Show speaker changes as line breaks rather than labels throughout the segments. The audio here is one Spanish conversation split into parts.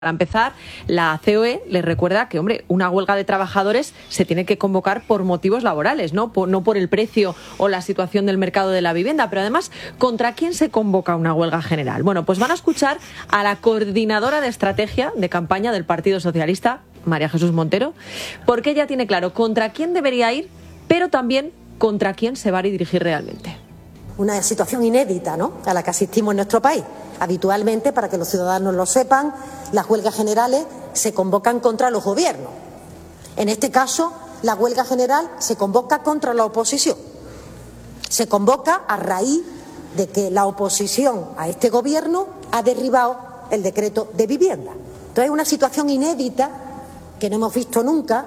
Para empezar, la COE les recuerda que, hombre, una huelga de trabajadores se tiene que convocar por motivos laborales, no por el precio o la situación del mercado de la vivienda. Pero además, ¿contra quién se convoca una huelga general? Bueno, pues van a escuchar a la coordinadora de estrategia de campaña del Partido Socialista, María Jesús Montero, porque ella tiene claro contra quién debería ir, pero también contra quién se va a dirigir realmente.
Una situación inédita, ¿no?, a la que asistimos en nuestro país. Habitualmente, para que los ciudadanos lo sepan, las huelgas generales se convocan contra los gobiernos. En este caso, la huelga general se convoca contra la oposición. Se convoca a raíz de que la oposición a este gobierno ha derribado el decreto de vivienda. Entonces, es una situación inédita que no hemos visto nunca.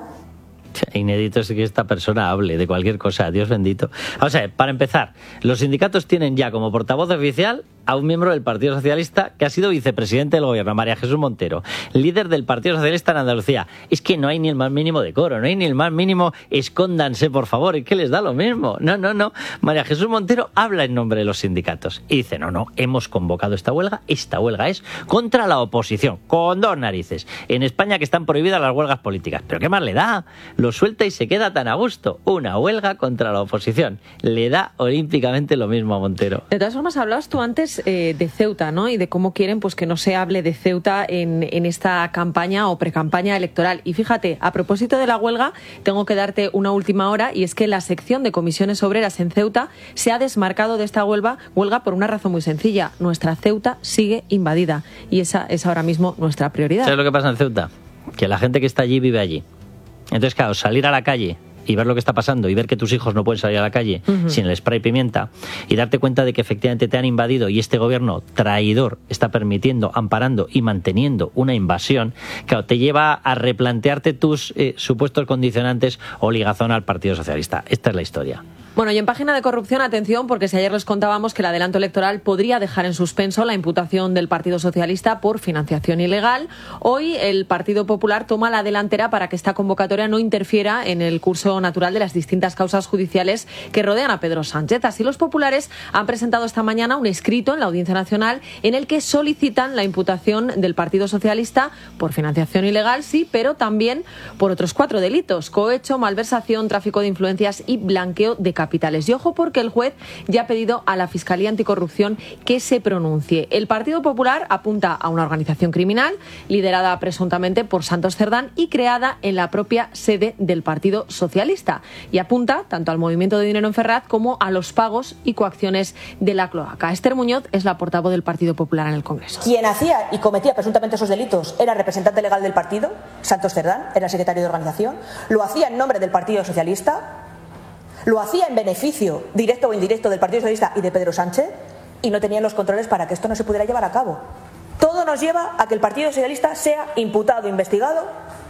Inédito es que esta persona hable de cualquier cosa, Dios bendito. O sea, para empezar, los sindicatos tienen ya como portavoz oficial a un miembro del Partido Socialista que ha sido vicepresidente del gobierno, María Jesús Montero, líder del Partido Socialista en Andalucía. Es que no hay ni el más mínimo decoro, no hay ni el más mínimo escóndanse, por favor, es que les da lo mismo. No. María Jesús Montero habla en nombre de los sindicatos y dice, no, hemos convocado esta huelga es contra la oposición, con dos narices. En España que están prohibidas las huelgas políticas, pero ¿qué más le da? Lo suelta y se queda tan a gusto. Una huelga contra la oposición. Le da olímpicamente lo mismo a Montero.
De todas formas, hablabas tú antes de Ceuta, ¿no? Y de cómo quieren pues que no se hable de Ceuta en esta campaña o precampaña electoral. Y fíjate, a propósito de la huelga, tengo que darte una última hora, y es que la sección de comisiones obreras en Ceuta se ha desmarcado de esta huelga por una razón muy sencilla. Nuestra Ceuta sigue invadida y esa es ahora mismo nuestra prioridad.
¿Sabes lo que pasa en Ceuta? Que la gente que está allí vive allí. Entonces, claro, salir a la calle y ver lo que está pasando y ver que tus hijos no pueden salir a la calle sin el spray pimienta y darte cuenta de que efectivamente te han invadido y este gobierno traidor está permitiendo, amparando y manteniendo una invasión, claro, te lleva a replantearte tus supuestos condicionantes o ligazón al Partido Socialista. Esta es la historia.
Bueno, y en página de corrupción, atención, porque si ayer les contábamos que el adelanto electoral podría dejar en suspenso la imputación del Partido Socialista por financiación ilegal, hoy el Partido Popular toma la delantera para que esta convocatoria no interfiera en el curso natural de las distintas causas judiciales que rodean a Pedro Sánchez. Así, los populares han presentado esta mañana un escrito en la Audiencia Nacional en el que solicitan la imputación del Partido Socialista por financiación ilegal, sí, pero también por otros 4 delitos: cohecho, malversación, tráfico de influencias y blanqueo de capitales. Y ojo, porque el juez ya ha pedido a la Fiscalía Anticorrupción que se pronuncie. El Partido Popular apunta a una organización criminal liderada presuntamente por Santos Cerdán y creada en la propia sede del Partido Socialista. Y apunta tanto al movimiento de dinero en Ferraz como a los pagos y coacciones de la cloaca. Esther Muñoz es la portavoz del Partido Popular en el Congreso.
Quien hacía y cometía presuntamente esos delitos era representante legal del partido, Santos Cerdán, era secretario de organización, lo hacía en nombre del Partido Socialista, lo hacía en beneficio directo o indirecto del Partido Socialista y de Pedro Sánchez, y no tenían los controles para que esto no se pudiera llevar a cabo. Todo nos lleva a que el Partido Socialista sea imputado, investigado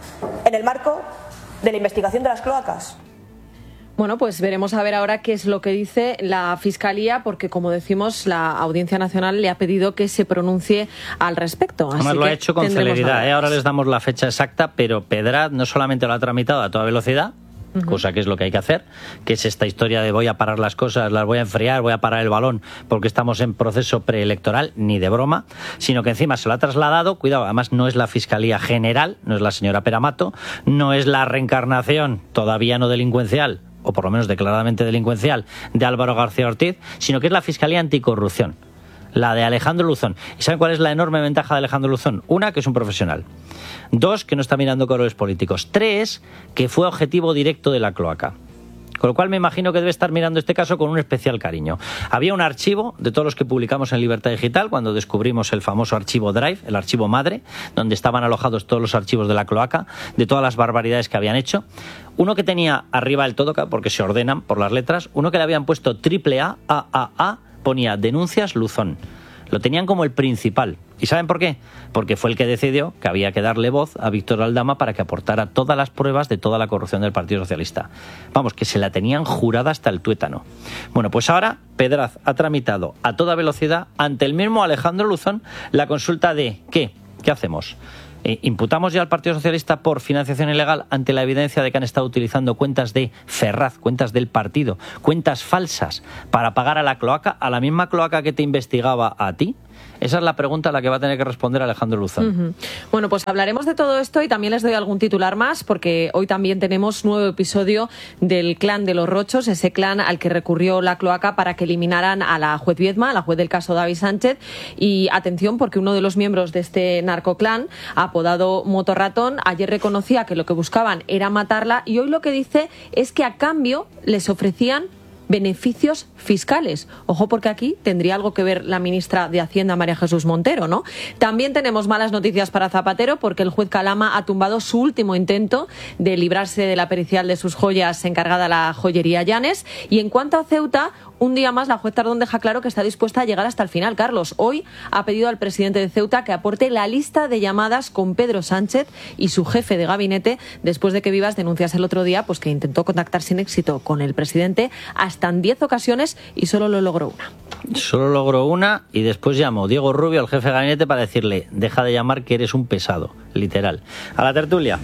en el marco de la investigación de las cloacas.
Bueno, pues veremos a ver ahora qué es lo que dice la Fiscalía, porque, como decimos, la Audiencia Nacional le ha pedido que se pronuncie al respecto.
Además, lo ha hecho con celeridad. Ahora les damos la fecha exacta, pero Pedraz no solamente lo ha tramitado a toda velocidad, cosa que es lo que hay que hacer, que es esta historia de voy a parar las cosas, las voy a enfriar, voy a parar el balón porque estamos en proceso preelectoral, ni de broma, sino que encima se lo ha trasladado, cuidado, además no es la Fiscalía General, no es la señora Peramato, no es la reencarnación todavía no delincuencial, o por lo menos declaradamente delincuencial, de Álvaro García Ortiz, sino que es la Fiscalía Anticorrupción, la de Alejandro Luzón. ¿Y saben cuál es la enorme ventaja de Alejandro Luzón? Una, que es un profesional. 2, que no está mirando colores políticos. 3, que fue objetivo directo de la cloaca. Con lo cual me imagino que debe estar mirando este caso con un especial cariño. Había un archivo de todos los que publicamos en Libertad Digital cuando descubrimos el famoso archivo Drive, el archivo madre, donde estaban alojados todos los archivos de la cloaca, de todas las barbaridades que habían hecho. Uno que tenía arriba el todo, porque se ordenan por las letras, uno que le habían puesto AAA, ponía denuncias Luzón. Lo tenían como el principal. ¿Y saben por qué? Porque fue el que decidió que había que darle voz a Víctor Aldama para que aportara todas las pruebas de toda la corrupción del Partido Socialista. Vamos, que se la tenían jurada hasta el tuétano. Bueno, pues ahora Pedraz ha tramitado a toda velocidad ante el mismo Alejandro Luzón la consulta de ¿qué? ¿Qué hacemos? ¿Imputamos ya al Partido Socialista por financiación ilegal ante la evidencia de que han estado utilizando cuentas de Ferraz, cuentas del partido, cuentas falsas para pagar a la cloaca, a la misma cloaca que te investigaba a ti? Esa es la pregunta a la que va a tener que responder Alejandro Luzán.
Bueno, pues hablaremos de todo esto y también les doy algún titular más, porque hoy también tenemos nuevo episodio del clan de los Rochos, ese clan al que recurrió la cloaca para que eliminaran a la juez Viedma, la juez del caso David Sánchez. Y atención, porque uno de los miembros de este narcoclan, apodado Motorratón, ayer reconocía que lo que buscaban era matarla, y hoy lo que dice es que a cambio les ofrecían beneficios fiscales. Ojo, porque aquí tendría algo que ver la ministra de Hacienda, María Jesús Montero, ¿no? También tenemos malas noticias para Zapatero, porque el juez Calama ha tumbado su último intento de librarse de la pericial de sus joyas encargada a la joyería Llanes. Y en cuanto a Ceuta, un día más la juez Tardón deja claro que está dispuesta a llegar hasta el final. Carlos, hoy ha pedido al presidente de Ceuta que aporte la lista de llamadas con Pedro Sánchez y su jefe de gabinete, después de que Vivas denunciase el otro día pues que intentó contactar sin éxito con el presidente hasta en 10 ocasiones y solo lo logró una.
Solo logró una, y después llamó Diego Rubio al jefe de gabinete para decirle: deja de llamar, que eres un pesado, literal. A la tertulia.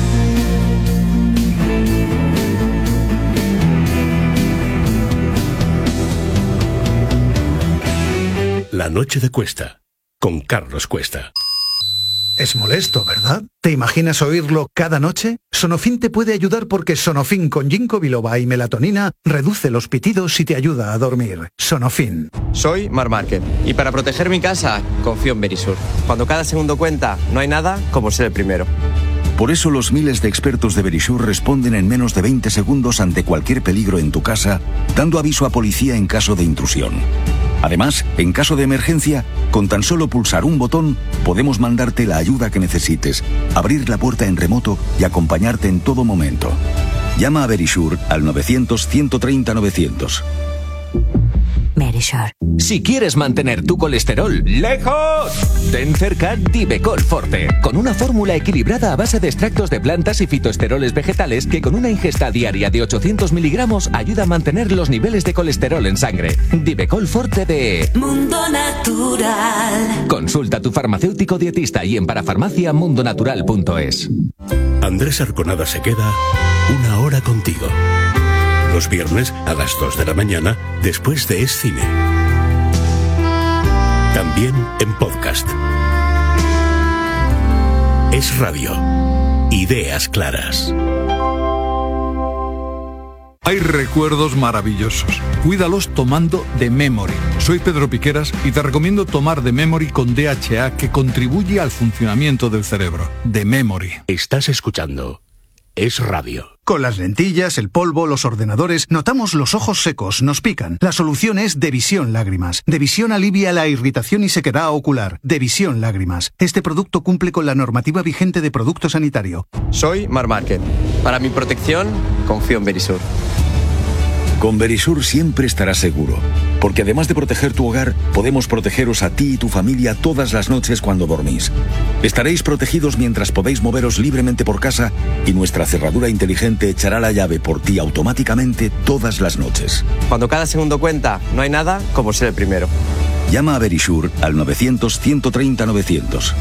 La noche de Cuesta, con Carlos Cuesta.
Es molesto, ¿verdad? ¿Te imaginas oírlo cada noche? Sonofin te puede ayudar porque Sonofin con ginkgo biloba y melatonina reduce los pitidos y te ayuda a dormir. Sonofin.
Soy Marc Márquez y para proteger mi casa confío en Verisur. Cuando cada segundo cuenta, no hay nada como ser el primero.
Por eso los miles de expertos de Verisur responden en menos de 20 segundos ante cualquier peligro en tu casa, dando aviso a policía en caso de intrusión. Además, en caso de emergencia, con tan solo pulsar un botón, podemos mandarte la ayuda que necesites, abrir la puerta en remoto y acompañarte en todo momento. Llama a Verisur al 900-130-900.
Verisur. Si quieres mantener tu colesterol lejos, ten cerca Divecol Forte, con una fórmula equilibrada a base de extractos de plantas y fitoesteroles vegetales que con una ingesta diaria de 800 miligramos ayuda a mantener los niveles de colesterol en sangre. Divecol Forte de Mundo Natural. Consulta a tu farmacéutico dietista y en parafarmaciamundonatural.es.
Andrés Arconada se queda una hora contigo. Los viernes a las 2 de la mañana, después de Es Cine. También en podcast. Es Radio. Ideas claras.
Hay recuerdos maravillosos. Cuídalos tomando The Memory. Soy Pedro Piqueras y te recomiendo tomar The Memory con DHA, que contribuye al funcionamiento del cerebro. The Memory.
Estás escuchando Es Radio.
Con las lentillas, el polvo, los ordenadores, notamos los ojos secos, nos pican. La solución es Devisión Lágrimas. Devisión alivia la irritación y sequedad ocular. Devisión Lágrimas. Este producto cumple con la normativa vigente de producto sanitario.
Soy Marc Márquez. Para mi protección, confío en Verisur.
Con Verisur siempre estarás seguro, porque además de proteger tu hogar, podemos protegeros a ti y tu familia todas las noches cuando dormís. Estaréis protegidos mientras podéis moveros libremente por casa y nuestra cerradura inteligente echará la llave por ti automáticamente todas las noches.
Cuando cada segundo cuenta, no hay nada como ser el primero.
Llama a Verisur al 900-130-900.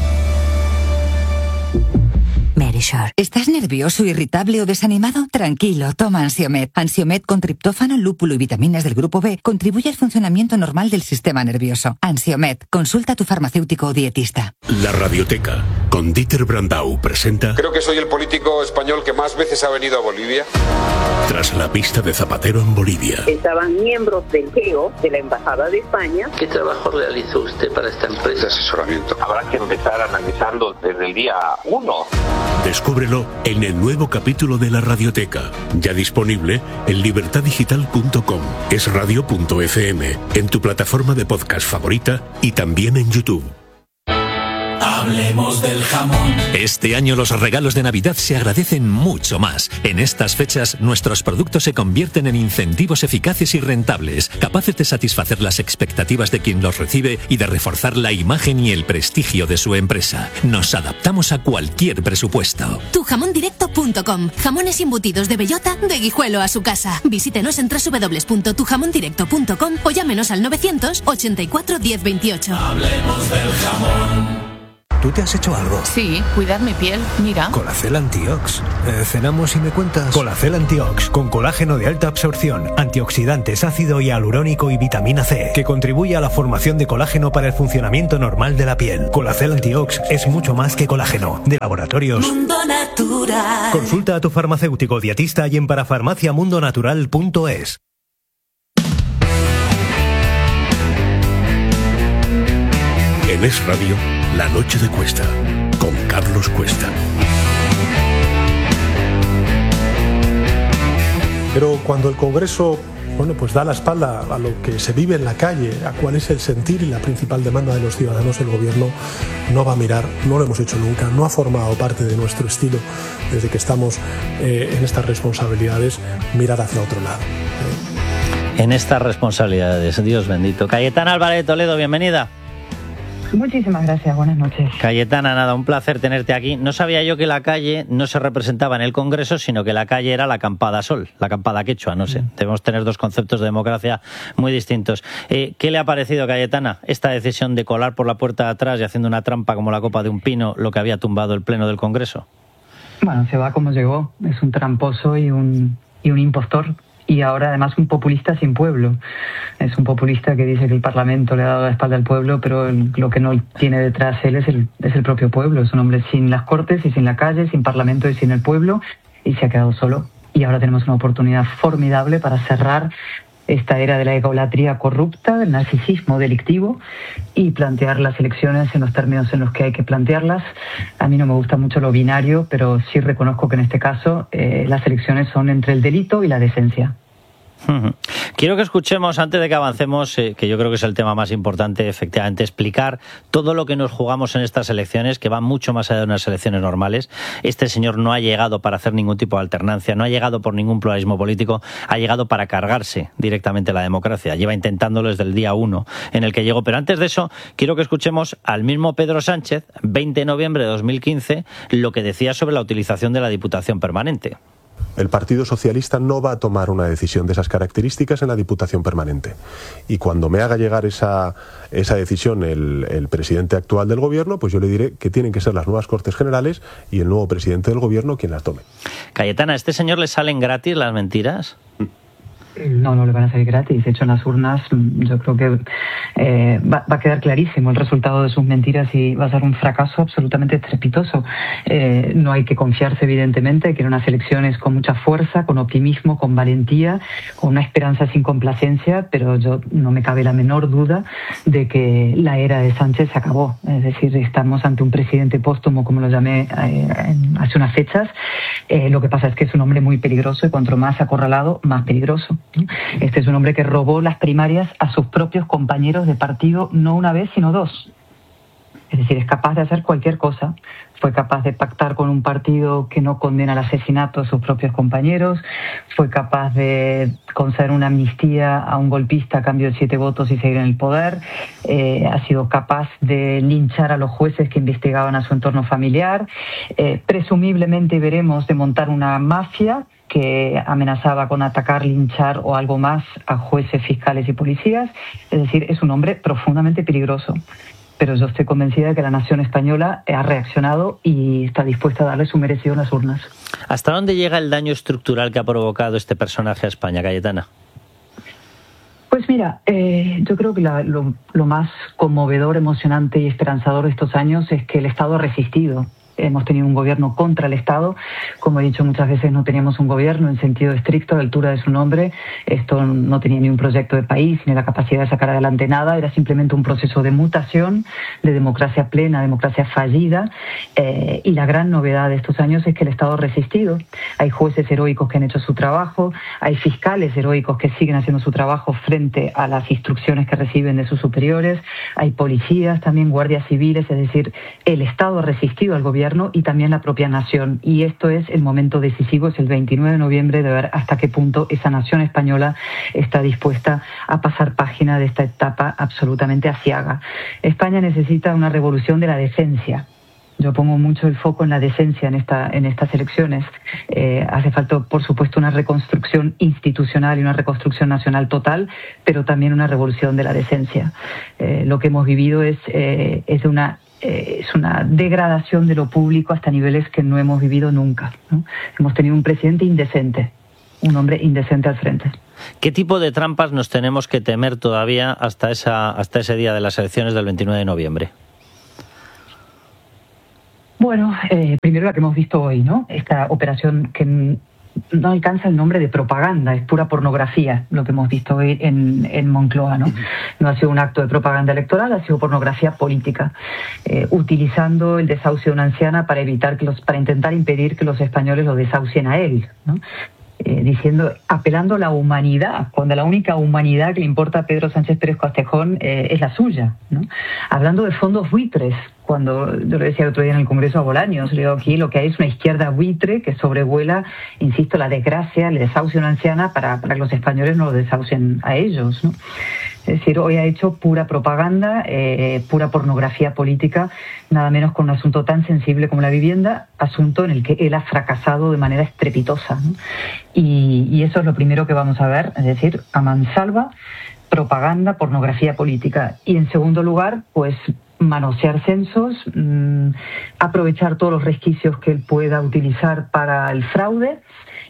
Verisur. ¿Estás nervioso, irritable o desanimado? Tranquilo, toma Ansiomed. Ansiomed con triptófano, lúpulo y vitaminas del grupo B contribuye al funcionamiento normal del sistema nervioso. Ansiomed. Consulta a tu farmacéutico o dietista.
La Radioteca, con Dieter Brandau, presenta...
Creo que soy el político español que más veces ha venido a Bolivia.
Tras la pista de Zapatero en Bolivia.
Estaban miembros del GEO, de la Embajada de España.
¿Qué trabajo realizó usted para esta empresa?
De asesoramiento.
Habrá que empezar analizando desde el día 1.
Descúbrelo en el nuevo capítulo de La Radioteca, ya disponible en libertadigital.com, esradio.fm, en tu plataforma de podcast favorita y también en YouTube.
Hablemos del jamón. Este año los regalos de Navidad se agradecen mucho más. En estas fechas, nuestros productos se convierten en incentivos eficaces y rentables, capaces de satisfacer las expectativas de quien los recibe y de reforzar la imagen y el prestigio de su empresa. Nos adaptamos a cualquier presupuesto.
Tujamondirecto.com. Jamones embutidos de bellota, de Guijuelo a su casa. Visítenos en www.tujamondirecto.com o llámenos al 984 1028.
Hablemos del jamón.
¿tú te has hecho algo?
Sí, cuidar mi piel, mira.
Colacel Antiox. Cenamos y me cuentas. Colacel Antiox, con colágeno de alta absorción, antioxidantes, ácido hialurónico y vitamina C, que contribuye a la formación de colágeno para el funcionamiento normal de la piel. Colacel Antiox es mucho más que colágeno. De Laboratorios
Mundo Natural.
Consulta a tu farmacéutico dietista y en parafarmaciamundonatural.es.
En Es Radio, La Noche de Cuesta, con Carlos Cuesta.
Pero cuando el Congreso, pues da la espalda a lo que se vive en la calle, a cuál es el sentir y la principal demanda de los ciudadanos, el Gobierno no va a mirar, no lo hemos hecho nunca, no ha formado parte de nuestro estilo desde que estamos en estas responsabilidades, mirar hacia otro lado.
En estas responsabilidades, Dios bendito. Cayetana Álvarez de Toledo, bienvenida.
Muchísimas gracias, buenas noches.
Cayetana, nada, un placer tenerte aquí. No sabía yo que la calle no se representaba en el Congreso, sino que la calle era la acampada sol, la acampada quechua, no sé. Debemos tener dos conceptos de democracia muy distintos. ¿Qué le ha parecido, Cayetana, esta decisión de colar por la puerta de atrás y haciendo una trampa como la copa de un pino lo que había tumbado el Pleno del Congreso?
Bueno, se va como llegó. Es un tramposo y un impostor. Y ahora además un populista sin pueblo. Es un populista que dice que el Parlamento le ha dado la espalda al pueblo, pero lo que no tiene detrás él es el propio pueblo. Es un hombre sin las Cortes y sin la calle, sin Parlamento y sin el pueblo, y se ha quedado solo. Y ahora tenemos una oportunidad formidable para cerrar esta era de la egolatría corrupta, del narcisismo delictivo, y plantear las elecciones en los términos en los que hay que plantearlas. A mí no me gusta mucho lo binario, pero sí reconozco que en este caso las elecciones son entre el delito y la decencia.
Quiero que escuchemos, antes de que avancemos, que yo creo que es el tema más importante, efectivamente, explicar todo lo que nos jugamos en estas elecciones, que van mucho más allá de unas elecciones normales. Este señor no ha llegado para hacer ningún tipo de alternancia, no ha llegado por ningún pluralismo político, ha llegado para cargarse directamente la democracia. Lleva intentándolo desde el día 1 en el que llegó. Pero antes de eso, quiero que escuchemos al mismo Pedro Sánchez, 20 de noviembre de 2015, lo que decía sobre la utilización de la Diputación Permanente.
El Partido Socialista no va a tomar una decisión de esas características en la Diputación Permanente. Y cuando me haga llegar esa decisión el presidente actual del Gobierno, pues yo le diré que tienen que ser las nuevas Cortes Generales y el nuevo presidente del Gobierno quien las tome.
Cayetana, ¿a este señor le salen gratis las mentiras?
No le van a salir gratis. De hecho, en las urnas yo creo que va a quedar clarísimo el resultado de sus mentiras y va a ser un fracaso absolutamente estrepitoso. No hay que confiarse, evidentemente, que en unas elecciones con mucha fuerza, con optimismo, con valentía, con una esperanza sin complacencia, pero yo no me cabe la menor duda de que la era de Sánchez se acabó. Es decir, estamos ante un presidente póstumo, como lo llamé hace unas fechas. Lo que pasa es que es un hombre muy peligroso y cuanto más acorralado, más peligroso. Este es un hombre que robó las primarias a sus propios compañeros de partido, no una vez, sino dos. Es decir, es capaz de hacer cualquier cosa. Fue capaz de pactar con un partido que no condena el asesinato de sus propios compañeros. Fue capaz de conceder una amnistía a un golpista a cambio de 7 votos y seguir en el poder. Ha sido capaz de linchar a los jueces que investigaban a su entorno familiar. Presumiblemente veremos de montar una mafia que amenazaba con atacar, linchar o algo más a jueces, fiscales y policías. Es decir, es un hombre profundamente peligroso. Pero yo estoy convencida de que la nación española ha reaccionado y está dispuesta a darle su merecido en las urnas.
¿Hasta dónde llega el daño estructural que ha provocado este personaje a España, Cayetana?
Pues mira, yo creo que lo más conmovedor, emocionante y esperanzador de estos años es que el Estado ha resistido. Hemos tenido un gobierno contra el Estado. Como he dicho muchas veces, no teníamos un gobierno en sentido estricto, a la altura de su nombre. Esto no tenía ni un proyecto de país, ni la capacidad de sacar adelante nada. Era simplemente un proceso de mutación, de democracia plena, democracia fallida. Y la gran novedad de estos años es que el Estado ha resistido. Hay jueces heroicos que han hecho su trabajo, hay fiscales heroicos que siguen haciendo su trabajo frente a las instrucciones que reciben de sus superiores, hay policías, también guardias civiles. Es decir, el Estado ha resistido al gobierno y también la propia nación. Y esto es el momento decisivo, es el 29 de noviembre, de ver hasta qué punto esa nación española está dispuesta a pasar página de esta etapa absolutamente aciaga. España necesita una revolución de la decencia. Yo pongo mucho el foco en la decencia en estas elecciones. Hace falta, por supuesto, una reconstrucción institucional y una reconstrucción nacional total, pero también una revolución de la decencia. Lo que hemos vivido es de una es una degradación de lo público hasta niveles que no hemos vivido nunca, ¿no? Hemos tenido un presidente indecente, un hombre indecente al frente.
¿Qué tipo de trampas nos tenemos que temer todavía hasta ese día de las elecciones del 29 de noviembre?
Bueno, primero la que hemos visto hoy, ¿no? Esta operación que no alcanza el nombre de propaganda, es pura pornografía lo que hemos visto hoy en Moncloa, ¿no? No ha sido un acto de propaganda electoral, ha sido pornografía política, utilizando el desahucio de una anciana para intentar impedir que los españoles lo desahucien a él, ¿no? Apelando a la humanidad, cuando la única humanidad que le importa a Pedro Sánchez Pérez Castejón es la suya, ¿no? Hablando de fondos buitres, cuando yo le decía el otro día en el Congreso a Bolaños, le digo, aquí lo que hay es una izquierda buitre que sobrevuela, insisto, la desgracia, el desahucio de una anciana para que los españoles no lo desahucien a ellos, ¿no? Es decir, hoy ha hecho pura propaganda, pura pornografía política, nada menos con un asunto tan sensible como la vivienda, asunto en el que él ha fracasado de manera estrepitosa, ¿no? Y eso es lo primero que vamos a ver, es decir, a mansalva, propaganda, pornografía política. Y en segundo lugar, pues manosear censos, aprovechar todos los resquicios que él pueda utilizar para el fraude.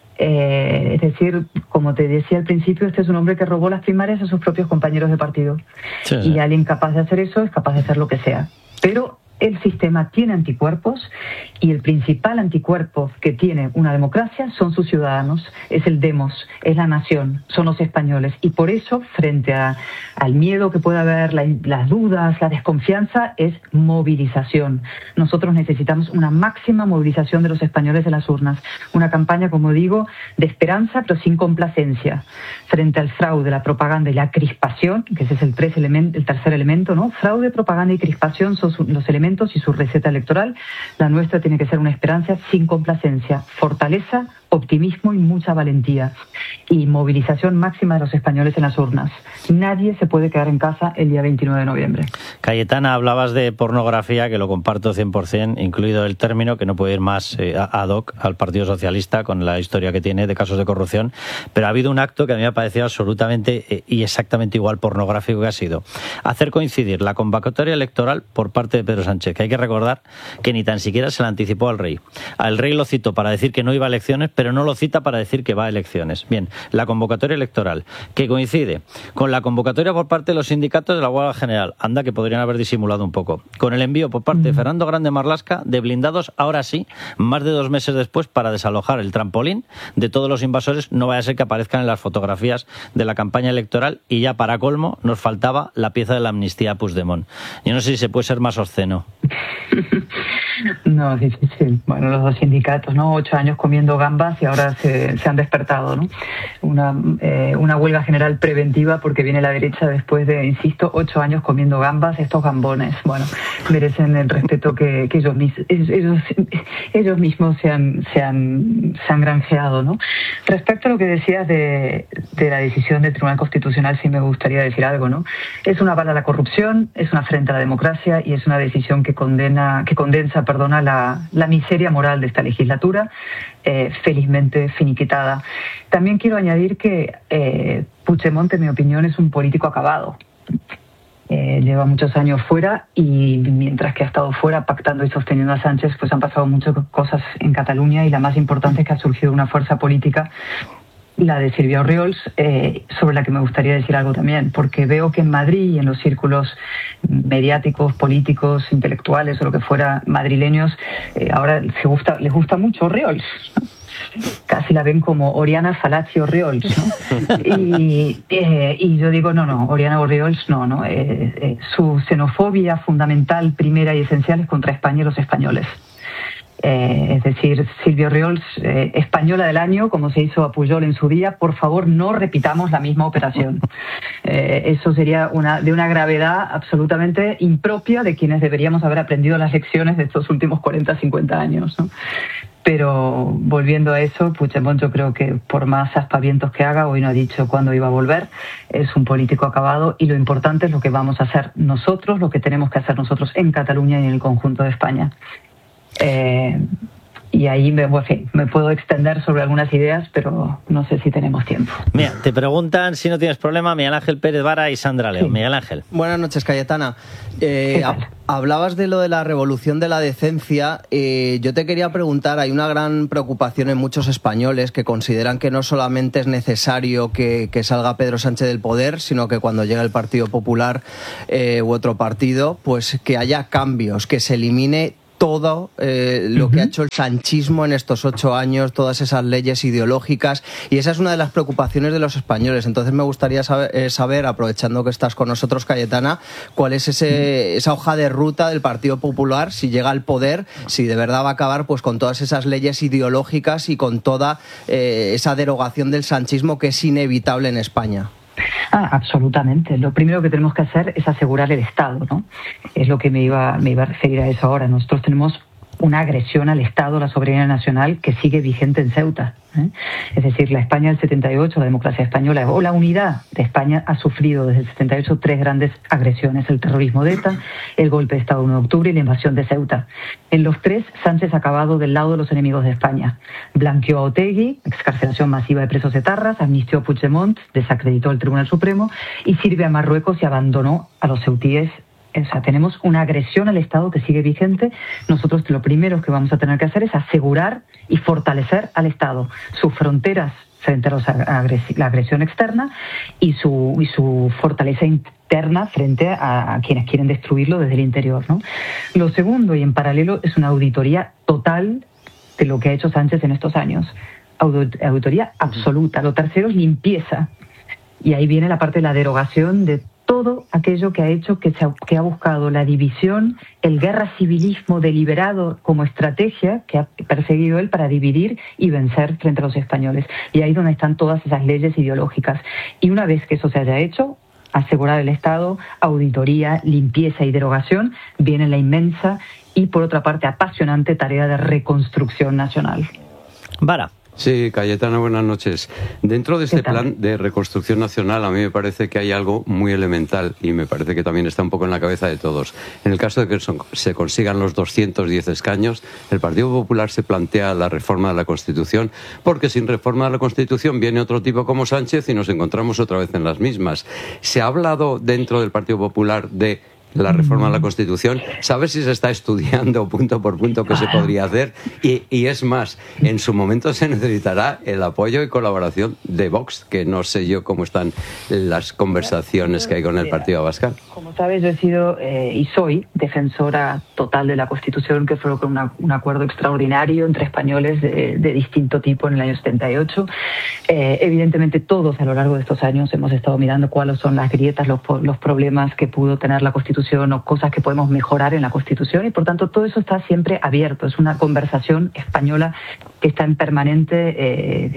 Es decir, como te decía al principio, este es un hombre que robó las primarias a sus propios compañeros de partido. Sí. Y alguien capaz de hacer eso es capaz de hacer lo que sea. Pero el sistema tiene anticuerpos y el principal anticuerpo que tiene una democracia son sus ciudadanos, es el demos, es la nación, son los españoles. Y por eso, frente al miedo que pueda haber, las dudas, la desconfianza, es movilización. Nosotros necesitamos una máxima movilización de los españoles de las urnas. Una campaña, como digo, de esperanza, pero sin complacencia. Frente al fraude, la propaganda y la crispación, que ese es el tercer elemento, ¿no? Fraude, propaganda y crispación son los elementos y su receta electoral. La nuestra tiene que ser una esperanza sin complacencia, fortaleza, optimismo y mucha valentía y movilización máxima de los españoles en las urnas. Nadie se puede quedar en casa el día 29 de noviembre.
Cayetana, hablabas de pornografía, que lo comparto 100%, incluido el término, que no puede ir más ad hoc al Partido Socialista con la historia que tiene de casos de corrupción, pero ha habido un acto que a mí me ha parecido absolutamente y exactamente igual pornográfico, que ha sido hacer coincidir la convocatoria electoral por parte de Pedro Sánchez, que hay que recordar que ni tan siquiera se la anticipó al rey. Al rey lo citó para decir que no iba a elecciones, pero no lo cita para decir que va a elecciones. Bien, la convocatoria electoral, que coincide con la convocatoria por parte de los sindicatos de la huelga general, anda que podrían haber disimulado un poco, con el envío por parte de Fernando Grande Marlaska de blindados, ahora sí, más de 2 meses después, para desalojar el trampolín de todos los invasores, no vaya a ser que aparezcan en las fotografías de la campaña electoral, y ya para colmo nos faltaba la pieza de la amnistía a Puigdemont. Yo no sé si se puede ser más obsceno.
No, es difícil. Bueno, los dos sindicatos, ¿no? 8 años comiendo gambas y ahora se han despertado, ¿no? Una huelga general preventiva porque viene la derecha después de, insisto, 8 años comiendo gambas. Estos gambones, bueno, merecen el respeto que ellos mismos se han granjeado, ¿no? Respecto a lo que decías de la decisión del Tribunal Constitucional, sí me gustaría decir algo, ¿no? Es una bala a la corrupción, es una afrenta a la democracia y es una decisión que condensa la miseria moral de esta legislatura, felizmente finiquitada. También quiero añadir que Puigdemont, en mi opinión, es un político acabado. Lleva muchos años fuera y mientras que ha estado fuera pactando y sosteniendo a Sánchez, pues han pasado muchas cosas en Cataluña y la más importante es que ha surgido una fuerza política, la de Sílvia Orriols, sobre la que me gustaría decir algo también, porque veo que en Madrid y en los círculos mediáticos, políticos, intelectuales o lo que fuera madrileños, ahora les gusta mucho Orriols, ¿no? Casi la ven como Oriana Fallaci Orriols, ¿no? Y yo digo, no, Oriana Orriols no. Su xenofobia fundamental, primera y esencial es contra España y los españoles. Es decir, Sílvia Orriols, española del año, como se hizo a Pujol en su día, por favor no repitamos la misma operación. Eso sería de una gravedad absolutamente impropia de quienes deberíamos haber aprendido las lecciones de estos últimos 40, 50 años, ¿no? Pero volviendo a eso, Puigdemont, yo creo que por más aspavientos que haga, hoy no ha dicho cuándo iba a volver, es un político acabado y lo importante es lo que vamos a hacer nosotros, lo que tenemos que hacer nosotros en Cataluña y en el conjunto de España. Y ahí me puedo extender sobre algunas ideas, pero no sé si tenemos tiempo.
Mira, te preguntan, si no tienes problema, Miguel Ángel Pérez Vara y Sandra León. Sí. Miguel Ángel.
Buenas noches, Cayetana. Hablabas de lo de la revolución de la decencia. Yo te quería preguntar, hay una gran preocupación en muchos españoles que consideran que no solamente es necesario que salga Pedro Sánchez del poder, sino que cuando llegue el Partido Popular u otro partido, pues que haya cambios, que se elimine todo lo que ha hecho el sanchismo en estos 8 años, todas esas leyes ideológicas, y esa es una de las preocupaciones de los españoles. Entonces me gustaría saber, aprovechando que estás con nosotros, Cayetana, cuál es esa hoja de ruta del Partido Popular, si llega al poder, si de verdad va a acabar pues con todas esas leyes ideológicas y con toda esa derogación del sanchismo que es inevitable en España.
Absolutamente. Lo primero que tenemos que hacer es asegurar el Estado, ¿no? Es lo que me iba a referir a eso ahora. Nosotros tenemos una agresión al Estado, a la soberanía nacional, que sigue vigente en Ceuta. Es decir, la España del 78, la democracia española o la unidad de España ha sufrido desde el 78 3 grandes agresiones: el terrorismo de ETA, el golpe de Estado 1 de octubre y la invasión de Ceuta. En los 3, Sánchez ha acabado del lado de los enemigos de España. Blanqueó a Otegi, excarcelación masiva de presos etarras, amnistió a Puigdemont, desacreditó al Tribunal Supremo y sirve a Marruecos y abandonó a los ceutíes. O sea, tenemos una agresión al Estado que sigue vigente. Nosotros lo primero que vamos a tener que hacer es asegurar y fortalecer al Estado, sus fronteras frente a la agresión externa y su fortaleza interna frente a quienes quieren destruirlo desde el interior, ¿no? Lo segundo, y en paralelo, es una auditoría total de lo que ha hecho Sánchez en estos años. Auditoría absoluta. Lo tercero es limpieza. Y ahí viene la parte de la derogación de todo aquello que ha hecho, que ha buscado la división, el guerra civilismo deliberado como estrategia que ha perseguido él para dividir y vencer frente a los españoles. Y ahí es donde están todas esas leyes ideológicas. Y una vez que eso se haya hecho, asegurar el Estado, auditoría, limpieza y derogación, viene la inmensa y, por otra parte, apasionante tarea de reconstrucción nacional.
Vara.
Sí, Cayetana, buenas noches. Dentro de este plan de reconstrucción nacional, a mí me parece que hay algo muy elemental y me parece que también está un poco en la cabeza de todos. En el caso de que se consigan los 210 escaños, el Partido Popular se plantea la reforma de la Constitución, porque sin reforma de la Constitución viene otro tipo como Sánchez y nos encontramos otra vez en las mismas. Se ha hablado dentro del Partido Popular de la reforma de la Constitución. ¿Sabes si se está estudiando punto por punto qué se podría hacer? Y es más, en su momento se necesitará el apoyo y colaboración de Vox, que no sé yo cómo están las conversaciones que hay con el Partido Abascal.
Como sabes, yo he sido y soy defensora total de la Constitución, que fue con un acuerdo extraordinario entre españoles de distinto tipo en el año 78. Evidentemente todos a lo largo de estos años hemos estado mirando cuáles son las grietas, los problemas que pudo tener la Constitución o cosas que podemos mejorar en la Constitución, y por tanto todo eso está siempre abierto. Es una conversación española que está en permanente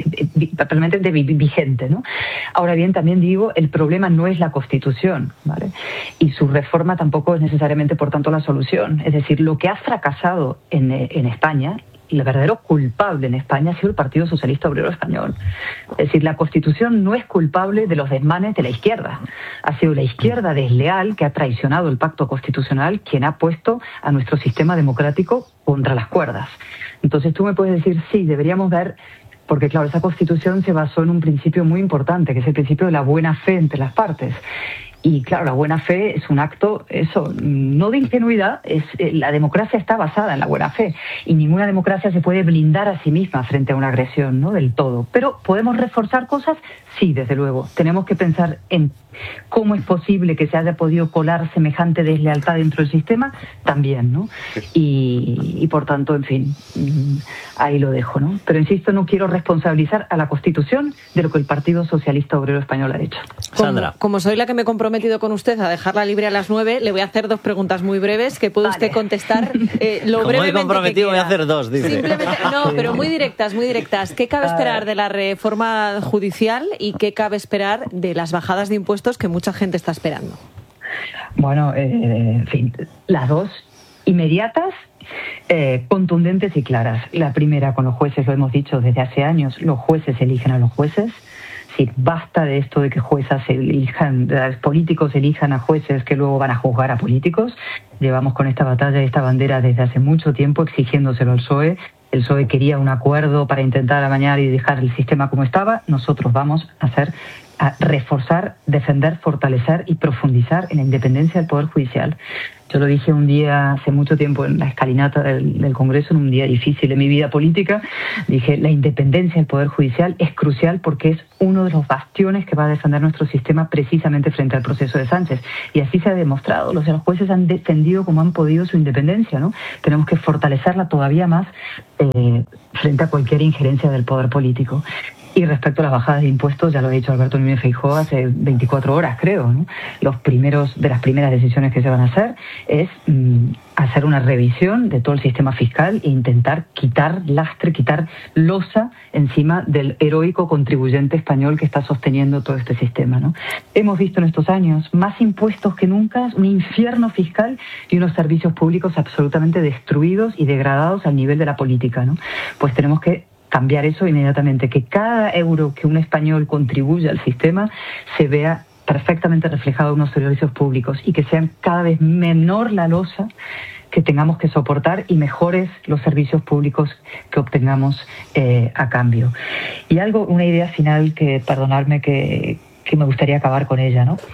vigente, ¿no? Ahora bien, también digo, el problema no es la Constitución, ¿vale? Y su reforma tampoco es necesariamente, por tanto, la solución. Es decir, lo que ha fracasado en España, y el verdadero culpable en España, ha sido el Partido Socialista Obrero Español. Es decir, la Constitución no es culpable de los desmanes de la izquierda. Ha sido la izquierda desleal que ha traicionado el pacto constitucional quien ha puesto a nuestro sistema democrático contra las cuerdas. Entonces tú me puedes decir, sí, deberíamos ver, porque claro, esa Constitución se basó en un principio muy importante, que es el principio de la buena fe entre las partes. Y claro, la buena fe es un acto, eso, no de ingenuidad, la democracia está basada en la buena fe y ninguna democracia se puede blindar a sí misma frente a una agresión, ¿no? Del todo. Pero ¿podemos reforzar cosas? Sí, desde luego. Tenemos que pensar en cómo es posible que se haya podido colar semejante deslealtad dentro del sistema, también, ¿no? Y por tanto, en fin, ahí lo dejo, ¿no? Pero insisto, no quiero responsabilizar a la Constitución de lo que el Partido Socialista Obrero Español ha hecho.
Sandra.
Como soy la que me he comprometido con usted a dejarla libre a las 9, le voy a hacer 2 preguntas muy breves que puede usted contestar lo brevemente. Como he
comprometido, voy a hacer 2, dice.
Simplemente, no, pero muy directas, muy directas. ¿Qué cabe esperar de la reforma judicial y qué cabe esperar de las bajadas de impuestos que mucha gente está esperando?
Bueno, en fin, las dos inmediatas, contundentes y claras. La primera con los jueces, lo hemos dicho desde hace años, los jueces eligen a los jueces. Sí, basta de esto de que juezas elijan, los políticos elijan a jueces que luego van a juzgar a políticos. Llevamos con esta batalla y esta bandera desde hace mucho tiempo exigiéndoselo al PSOE. el PSOE quería un acuerdo para intentar amañar y dejar el sistema como estaba. Nosotros vamos a reforzar, defender, fortalecer y profundizar en la independencia del Poder Judicial. Yo lo dije un día, hace mucho tiempo, en la escalinata del Congreso, en un día difícil de mi vida política, dije, la independencia del Poder Judicial es crucial porque es uno de los bastiones que va a defender nuestro sistema precisamente frente al proceso de Sánchez. Y así se ha demostrado. Los jueces han defendido como han podido su independencia, ¿no? Tenemos que fortalecerla todavía más frente a cualquier injerencia del poder político. Y respecto a las bajadas de impuestos, ya lo ha dicho Alberto Núñez Feijóo hace 24 horas, creo, ¿no? De las primeras decisiones que se van a hacer es hacer una revisión de todo el sistema fiscal e intentar quitar lastre, quitar losa encima del heroico contribuyente español que está sosteniendo todo este sistema, ¿no? Hemos visto en estos años más impuestos que nunca, un infierno fiscal y unos servicios públicos absolutamente destruidos y degradados al nivel de la política, ¿no? Pues tenemos que cambiar eso inmediatamente, que cada euro que un español contribuya al sistema se vea perfectamente reflejado en unos servicios públicos y que sean cada vez menor la losa que tengamos que soportar y mejores los servicios públicos que obtengamos a cambio. Y una idea final que, perdonadme, que me gustaría acabar con ella, ¿no?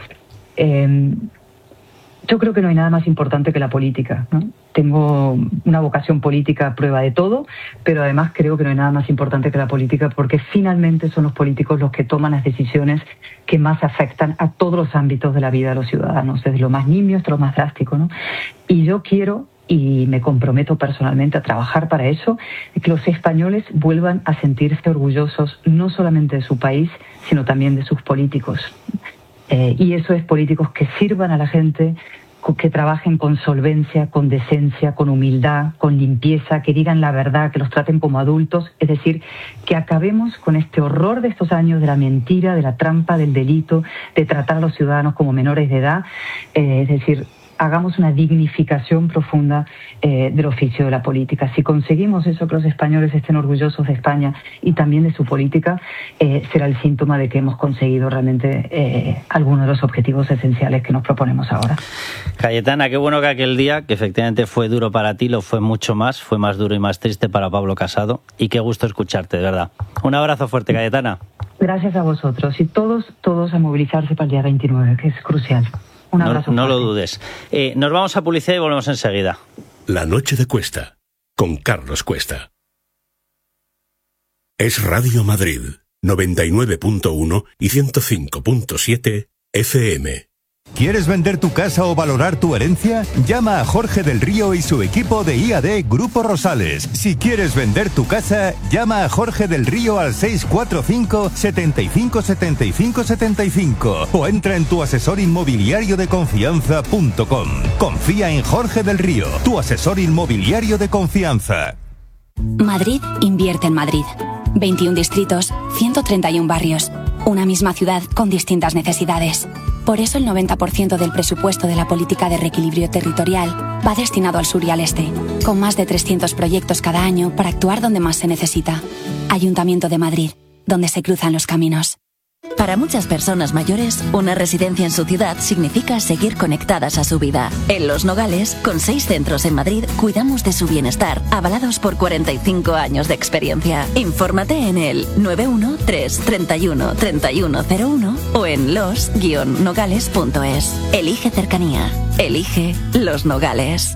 Yo creo que no hay nada más importante que la política, ¿no? Tengo una vocación política a prueba de todo, pero además creo que no hay nada más importante que la política porque finalmente son los políticos los que toman las decisiones que más afectan a todos los ámbitos de la vida de los ciudadanos, desde lo más nimio hasta lo más drástico, ¿no? Y yo quiero, y me comprometo personalmente a trabajar para eso, que los españoles vuelvan a sentirse orgullosos no solamente de su país, sino también de sus políticos. Y eso es políticos que sirvan a la gente, que trabajen con solvencia, con decencia, con humildad, con limpieza, que digan la verdad, que los traten como adultos. Es decir, que acabemos con este horror de estos años de la mentira, de la trampa, del delito, de tratar a los ciudadanos como menores de edad. Es decir, hagamos una dignificación profunda del oficio de la política. Si conseguimos eso, que los españoles estén orgullosos de España y también de su política, será el síntoma de que hemos conseguido realmente algunos de los objetivos esenciales que nos proponemos ahora.
Cayetana, qué bueno que aquel día, que efectivamente fue duro para ti, lo fue mucho más, fue más duro y más triste para Pablo Casado, y qué gusto escucharte, de verdad. Un abrazo fuerte, Cayetana.
Gracias a vosotros y todos a movilizarse para el día 29, que es crucial. Un abrazo.
No lo dudes. Nos vamos a publicidad y volvemos enseguida.
La noche de Cuesta, con Carlos Cuesta. Es Radio Madrid, 99.1 y 105.7 FM.
¿Quieres vender tu casa o valorar tu herencia? Llama a Jorge del Río y su equipo de IAD Grupo Rosales. Si quieres vender tu casa, llama a Jorge del Río al 645 75 75 75 o entra en tuasesorinmobiliariodeconfianza.com. Confía en Jorge del Río, tu asesor inmobiliario de confianza.
Madrid invierte en Madrid. 21 distritos, 131 barrios. Una misma ciudad con distintas necesidades. Por eso el 90% del presupuesto de la política de reequilibrio territorial va destinado al sur y al este, con más de 300 proyectos cada año para actuar donde más se necesita. Ayuntamiento de Madrid, donde se cruzan los caminos.
Para muchas personas mayores, una residencia en su ciudad significa seguir conectadas a su vida. En Los Nogales, con 6 centros en Madrid, cuidamos de su bienestar, avalados por 45 años de experiencia. Infórmate en el 913 31 3101 o en los-nogales.es. Elige cercanía. Elige Los Nogales.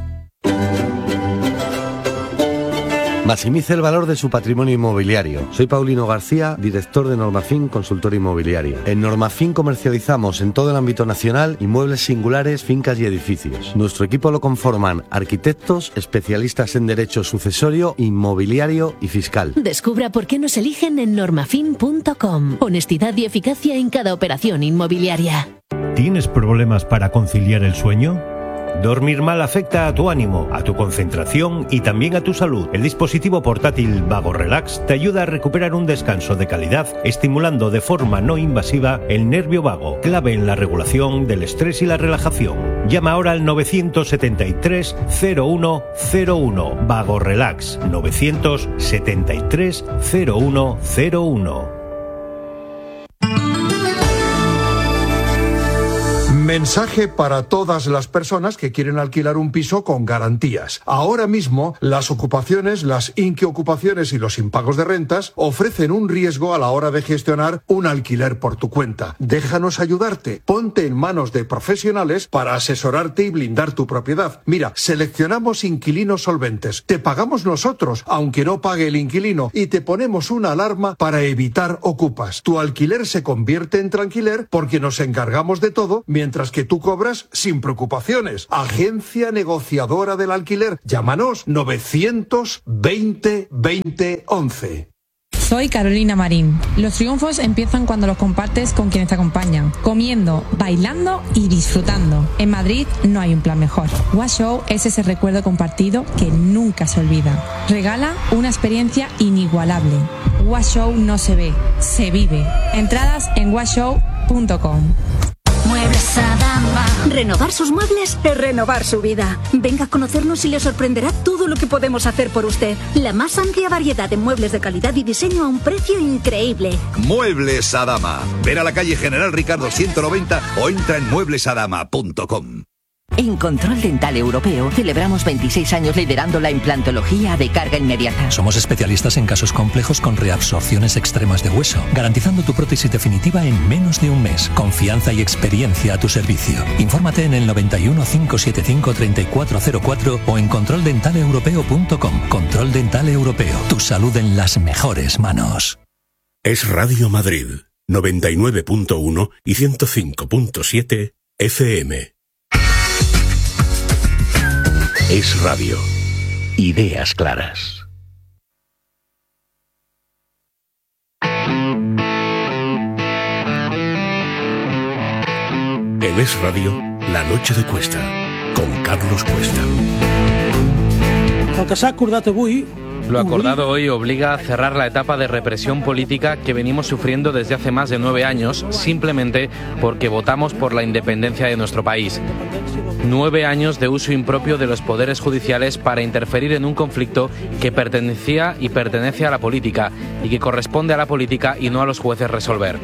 Maximice el valor de su patrimonio inmobiliario. Soy Paulino García, director de Normafin Consultor Inmobiliario. En Normafin comercializamos en todo el ámbito nacional inmuebles singulares, fincas y edificios. Nuestro equipo lo conforman arquitectos, especialistas en derecho sucesorio, inmobiliario y fiscal.
Descubra por qué nos eligen en normafin.com. Honestidad y eficacia en cada operación inmobiliaria.
¿Tienes problemas para conciliar el sueño? Dormir mal afecta a tu ánimo, a tu concentración y también a tu salud. El dispositivo portátil Vago Relax te ayuda a recuperar un descanso de calidad, estimulando de forma no invasiva el nervio vago, clave en la regulación del estrés y la relajación. Llama ahora al 973 0101. Vago Relax 973 0101.
Mensaje para todas las personas que quieren alquilar un piso con garantías. Ahora mismo, las ocupaciones, las inquiocupaciones y los impagos de rentas ofrecen un riesgo a la hora de gestionar un alquiler por tu cuenta. Déjanos ayudarte. Ponte en manos de profesionales para asesorarte y blindar tu propiedad. Mira, seleccionamos inquilinos solventes. Te pagamos nosotros, aunque no pague el inquilino, y te ponemos una alarma para evitar ocupas. Tu alquiler se convierte en tranquiler porque nos encargamos de todo, mientras que tú cobras sin preocupaciones. Agencia negociadora del alquiler. Llámanos 920 20 11.
Soy Carolina Marín. Los triunfos empiezan cuando los compartes con quienes te acompañan, comiendo, bailando y disfrutando. En Madrid no hay un plan mejor. Washow es ese recuerdo compartido que nunca se olvida. Regala una experiencia inigualable. Washow no se ve, se vive. Entradas en washow.com.
Muebles Adama. Renovar sus muebles es renovar su vida. Venga a conocernos y le sorprenderá todo lo que podemos hacer por usted. La más amplia variedad de muebles de calidad y diseño a un precio increíble.
Muebles Adama. Ven a la calle General Ricardo 190 o entra en mueblesadama.com.
En Control Dental Europeo celebramos 26 años liderando la implantología de carga inmediata.
Somos especialistas en casos complejos con reabsorciones extremas de hueso, garantizando tu prótesis definitiva en menos de un mes. Confianza y experiencia a tu servicio. Infórmate en el 91 575 3404 o en controldentaleeuropeo.com. Control Dental Europeo. Tu salud en las mejores manos.
Es Radio Madrid, 99.1 y 105.7 FM. Es radio. Ideas claras. En Es Radio, La Noche de Cuesta, con Carlos Cuesta.
El que s'ha acordat avui...
Lo acordado hoy obliga a cerrar la etapa de represión política que venimos sufriendo desde hace más de 9 años, simplemente porque votamos por la independencia de nuestro país. 9 años de uso impropio de los poderes judiciales para interferir en un conflicto que pertenecía y pertenece a la política y que corresponde a la política y no a los jueces resolver.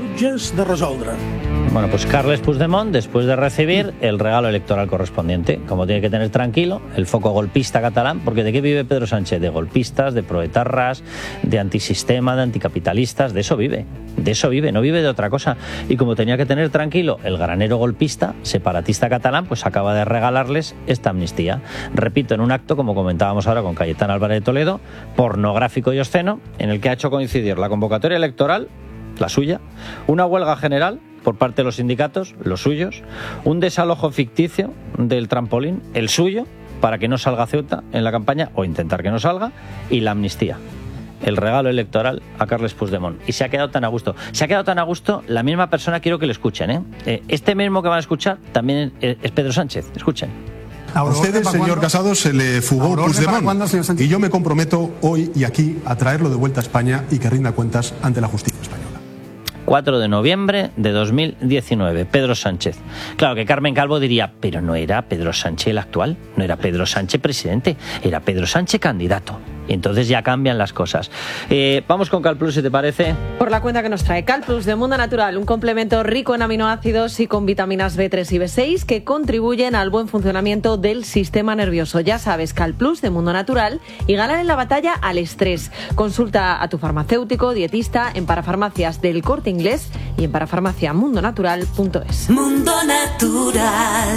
Bueno, pues Carles Puigdemont, después de recibir el regalo electoral correspondiente, como tiene que tener tranquilo el foco golpista catalán, porque ¿de qué vive Pedro Sánchez? De golpistas, de proetarras, de antisistema, de anticapitalistas, de eso vive, no vive de otra cosa. Y como tenía que tener tranquilo el granero golpista, separatista catalán, pues acaba de regalarles esta amnistía. Repito, en un acto, como comentábamos ahora con Cayetán Álvarez de Toledo, pornográfico y obsceno, en el que ha hecho coincidir la convocatoria electoral, la suya, una huelga general por parte de los sindicatos, los suyos, un desalojo ficticio del trampolín, el suyo, para que no salga Ceuta en la campaña, o intentar que no salga, y la amnistía. El regalo electoral a Carles Puigdemont. Y se ha quedado tan a gusto. Se ha quedado tan a gusto, la misma persona quiero que le escuchen, Este mismo que van a escuchar también es Pedro Sánchez. Escuchen.
A ustedes, señor Casado, se le fugó Puigdemont. Y yo me comprometo hoy y aquí a traerlo de vuelta a España y que rinda cuentas ante la justicia española.
4 de noviembre de 2019, Pedro Sánchez. Claro que Carmen Calvo diría, pero no era Pedro Sánchez el actual, no era Pedro Sánchez presidente, era Pedro Sánchez candidato. Y entonces ya cambian las cosas. Vamos con Calplus, si te parece.
Por la cuenta que nos trae Calplus de Mundo Natural, un complemento rico en aminoácidos y con vitaminas B3 y B6 que contribuyen al buen funcionamiento del sistema nervioso. Ya sabes, Calplus de Mundo Natural, y ganar en la batalla al estrés. Consulta a tu farmacéutico, dietista en parafarmacias del Corte Inglés y en parafarmaciamundonatural.es.
Mundo Natural.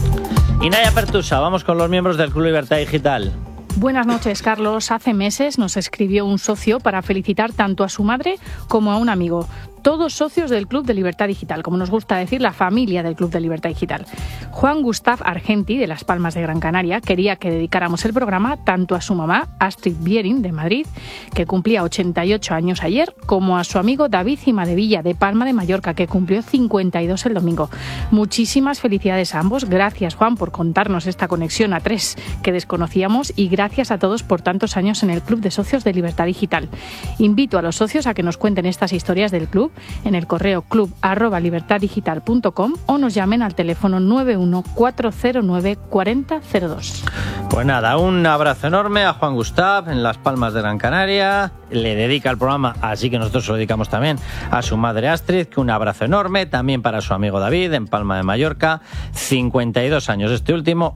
Y Naya Pertusa, vamos con los miembros del Club Libertad Digital.
Buenas noches, Carlos. Hace meses nos escribió un socio para felicitar tanto a su madre como a un amigo. Todos socios del Club de Libertad Digital, como nos gusta decir, la familia del Club de Libertad Digital. Juan Gustav Argenti, de Las Palmas de Gran Canaria, quería que dedicáramos el programa tanto a su mamá, Astrid Biering, de Madrid, que cumplía 88 años ayer, como a su amigo David Cimadevilla, de Palma de Mallorca, que cumplió 52 el domingo. Muchísimas felicidades a ambos. Gracias, Juan, por contarnos esta conexión a 3 que desconocíamos, y gracias a todos por tantos años en el Club de Socios de Libertad Digital. Invito a los socios a que nos cuenten estas historias del club club en el correo club@libertaddigital.com o nos llamen al teléfono 914094002.
Pues nada, un abrazo enorme a Juan Gustav en Las Palmas de Gran Canaria. Le dedica el programa, así que nosotros se lo dedicamos también a su madre Astrid, que un abrazo enorme, también para su amigo David en Palma de Mallorca, 52 años este último,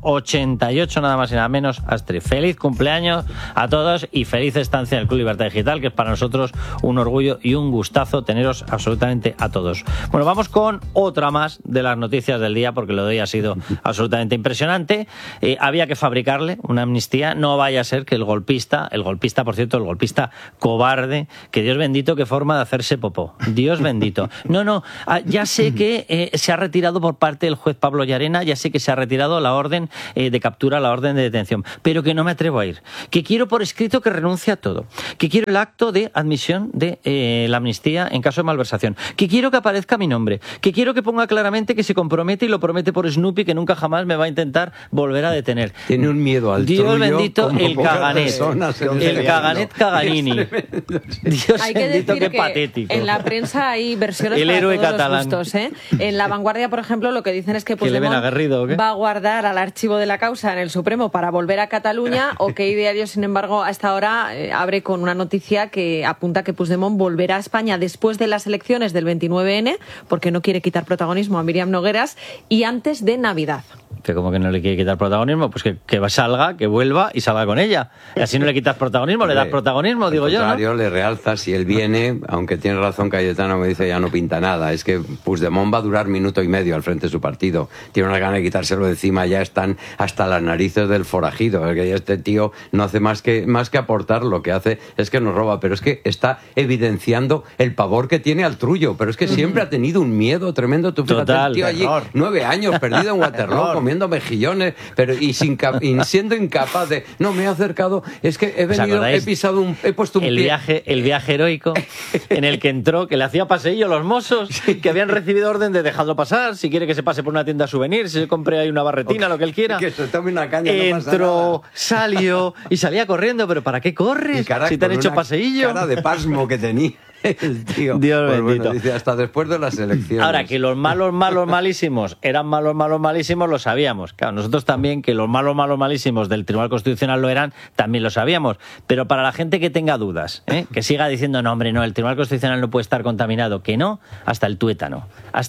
88 nada más y nada menos. Astrid, feliz cumpleaños a todos y feliz estancia en el Club Libertad Digital, que es para nosotros un orgullo y un gustazo teneros absolutamente a todos. Bueno, vamos con otra más de las noticias del día, porque lo de hoy ha sido absolutamente impresionante. Había que fabricarle una amnistía, no vaya a ser que el golpista, por cierto, el golpista cobarde, que Dios bendito, qué forma de hacerse popó. Dios bendito. No, ya sé que se ha retirado por parte del juez Pablo Llarena, ya sé que se ha retirado la orden de captura, la orden de detención, pero que no me atrevo a ir. Que quiero por escrito que renuncie a todo. Que quiero el acto de admisión de la amnistía en caso de malversación. Que quiero que aparezca mi nombre. Que quiero que ponga claramente que se compromete y lo promete por Snoopy, que nunca jamás me va a intentar volver a detener.
Tiene un miedo al
Dios
trullo,
bendito, el caganet. El caganet Caganini. Dios
hay que
bendito,
decir
qué patético.
En la prensa hay versiones
el
para
héroe
todos
catalán.
los gustos, ¿eh? En La Vanguardia, por ejemplo, lo que dicen es que Puigdemont va a guardar al archivo de la causa en el Supremo para volver a Cataluña. OK Diario, sin embargo, hasta ahora abre con una noticia que apunta que Puigdemont volverá a España después de las elecciones del 29N, porque no quiere quitar protagonismo a Míriam Nogueras, y antes de Navidad.
Que como que no le quiere quitar protagonismo, pues que salga, que vuelva y salga con ella. Y así no le quitas protagonismo, le das protagonismo, digo yo, ¿no?
Le realza, si él viene, aunque tiene razón Cayetano, me dice ya no pinta nada. Es que Puigdemont va a durar minuto y medio al frente de su partido. Tiene una gana de quitárselo de encima, ya están hasta las narices del forajido. Que este tío no hace más que aportar, lo que hace es que nos roba, pero es que está evidenciando el pavor que tiene al trullo, pero es que siempre ha tenido un miedo tremendo. Tú fíjate,
total,
el tío allí, 9 años, perdido en Waterloo, comiendo mejillones, pero y siendo incapaz de, no, me he acercado, es que he venido, he puesto un pie.
El viaje heroico en el que entró, que le hacía paseillo los mozos, que habían recibido orden de dejarlo pasar, si quiere que se pase por una tienda souvenir, si se compre ahí una barretina, lo que él quiera.
Que se tome una caña,
entró, salió y salía corriendo, pero ¿para qué corres? Si te han hecho paseillo.
Cara de pasmo que tenía el tío.
Dios bendito.
Bueno, dice, hasta después de las elecciones.
Ahora, que los malos malísimos eran malos malísimos, lo sabíamos. Claro, nosotros también, que los malos malísimos del Tribunal Constitucional lo eran, también lo sabíamos. Pero para la gente que tenga dudas, que siga diciendo, no, hombre, no, el Tribunal Constitucional no puede estar contaminado, que no, hasta el tuétano.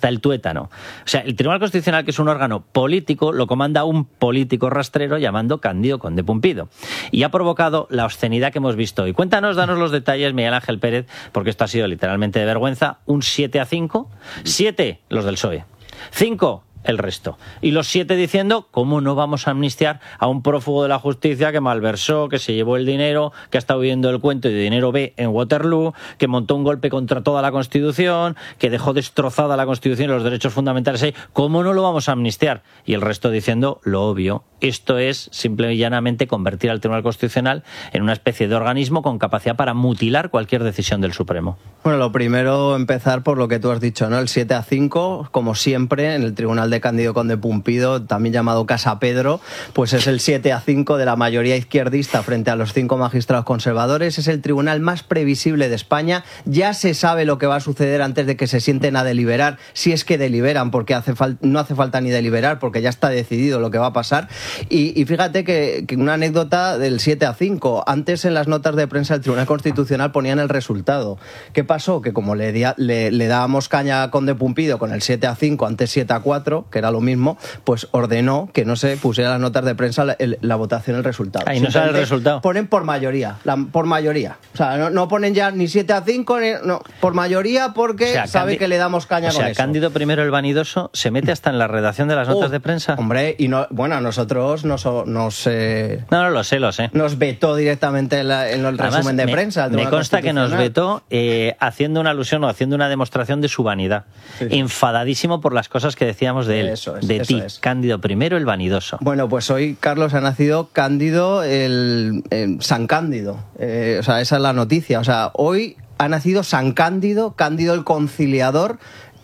O sea, el Tribunal Constitucional, que es un órgano político, lo comanda un político rastrero llamado Cándido Conde Pumpido. Y ha provocado la obscenidad que hemos visto hoy. Cuéntanos, danos los detalles, Miguel Ángel Pérez, porque esto ha sido literalmente de vergüenza. Un 7-5, 7 los del PSOE, 5 el resto. Y los 7 diciendo, ¿cómo no vamos a amnistiar a un prófugo de la justicia que malversó, que se llevó el dinero, que ha estado viviendo el cuento de dinero B en Waterloo, que montó un golpe contra toda la Constitución, que dejó destrozada la Constitución y los derechos fundamentales ahí? ¿Cómo no lo vamos a amnistiar? Y el resto diciendo lo obvio. Esto es simple y llanamente convertir al Tribunal Constitucional en una especie de organismo con capacidad para mutilar cualquier decisión del Supremo.
Bueno, lo primero, empezar por lo que tú has dicho, ¿no? El 7-5, como siempre, en el Tribunal de Cándido Conde Pumpido, también llamado Casa Pedro, pues es el 7-5 de la mayoría izquierdista frente a los 5 magistrados conservadores. Es el tribunal más previsible de España. Ya se sabe lo que va a suceder antes de que se sienten a deliberar, si es que deliberan, porque no hace falta ni deliberar, porque ya está decidido lo que va a pasar. Y fíjate que una anécdota del 7-5. Antes en las notas de prensa del Tribunal Constitucional ponían el resultado. ¿Qué pasó? Que como le dábamos caña a Conde Pumpido con el 7-5, antes 7-4, que era lo mismo, pues ordenó que no se pusiera las notas de prensa la votación, el resultado.
Ahí no sale el resultado.
Ponen por mayoría, por mayoría. O sea, no ponen ya ni 7-5, no, por mayoría, porque sabe que le damos caña con eso.
Cándido I el vanidoso se mete hasta en la redacción de las notas de prensa.
Hombre, y no, bueno, a nosotros nos
lo sé.
Nos vetó directamente en el resumen de prensa.
Me consta que nos vetó haciendo una alusión o haciendo una demostración de su vanidad. Sí. Enfadadísimo por las cosas que decíamos de él. Cándido I el vanidoso.
Bueno, pues hoy, Carlos, ha nacido Cándido, San Cándido. O sea, esa es la noticia. O sea, hoy ha nacido San Cándido, Cándido el Conciliador,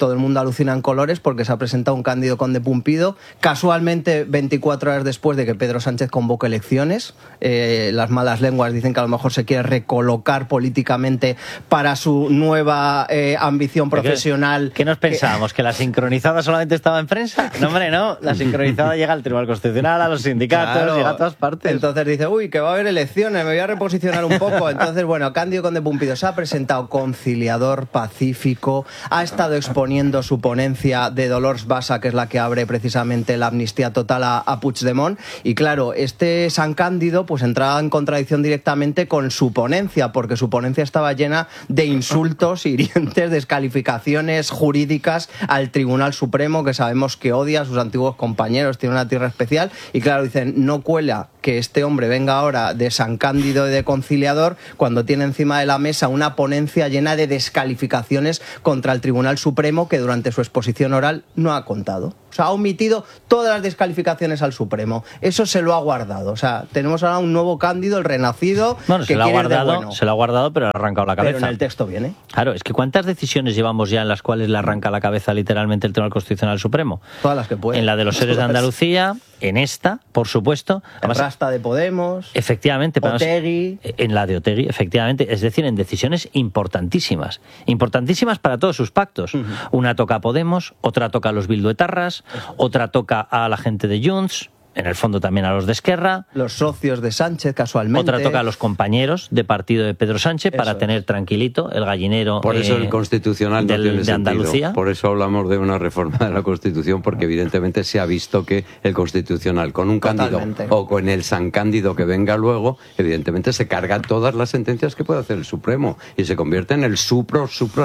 todo el mundo alucina en colores porque se ha presentado un Cándido Conde Pumpido, casualmente 24 horas después de que Pedro Sánchez convoque elecciones. Las malas lenguas dicen que a lo mejor se quiere recolocar políticamente para su nueva ambición profesional.
¿Qué nos pensábamos? ¿Que la sincronizada solamente estaba en prensa? No, hombre, no. La sincronizada llega al Tribunal Constitucional, a los sindicatos, claro, llega a todas partes.
Entonces dice, uy, que va a haber elecciones, me voy a reposicionar un poco. Entonces, bueno, Cándido Conde Pumpido se ha presentado conciliador, pacífico, ha estado exponiendo su ponencia de Dolors Bassa, que es la que abre precisamente la amnistía total a Puigdemont, y claro, este San Cándido pues entraba en contradicción directamente con su ponencia, porque su ponencia estaba llena de insultos, hirientes, descalificaciones jurídicas al Tribunal Supremo, que sabemos que odia a sus antiguos compañeros, tiene una tierra especial, y claro, dicen, no cuela que este hombre venga ahora de San Cándido y de conciliador cuando tiene encima de la mesa una ponencia llena de descalificaciones contra el Tribunal Supremo que durante su exposición oral no ha contado. O sea, ha omitido todas las descalificaciones al Supremo. Eso se lo ha guardado. O sea, tenemos ahora un nuevo Cándido, el renacido,
bueno,
que quiere de bueno.
Se lo ha guardado, pero le ha arrancado la cabeza.
Pero en el texto viene.
Claro, es que ¿cuántas decisiones llevamos ya en las cuales le arranca la cabeza literalmente el Tribunal Constitucional Supremo?
Todas las que puede.
En la de los seres de Andalucía, en esta, por supuesto.
Además, en Rasta de Podemos.
Efectivamente.
Otegi.
En la de Otegi, efectivamente. Es decir, en decisiones importantísimas. Importantísimas para todos sus pactos. Una toca a Podemos, otra toca a los bilduetarras, otra toca a la gente de Junts, en el fondo también a los de Esquerra.
Los socios de Sánchez, casualmente.
Otra toca a los compañeros de partido de Pedro Sánchez, para tener tranquilito el gallinero.
Por eso el Constitucional no tiene
de Andalucía.
Sentido. Por eso hablamos de una reforma de la Constitución, porque evidentemente se ha visto que el Constitucional, con un Cándido o con el San Cándido que venga luego, evidentemente se carga todas las sentencias que puede hacer el Supremo y se convierte en el supra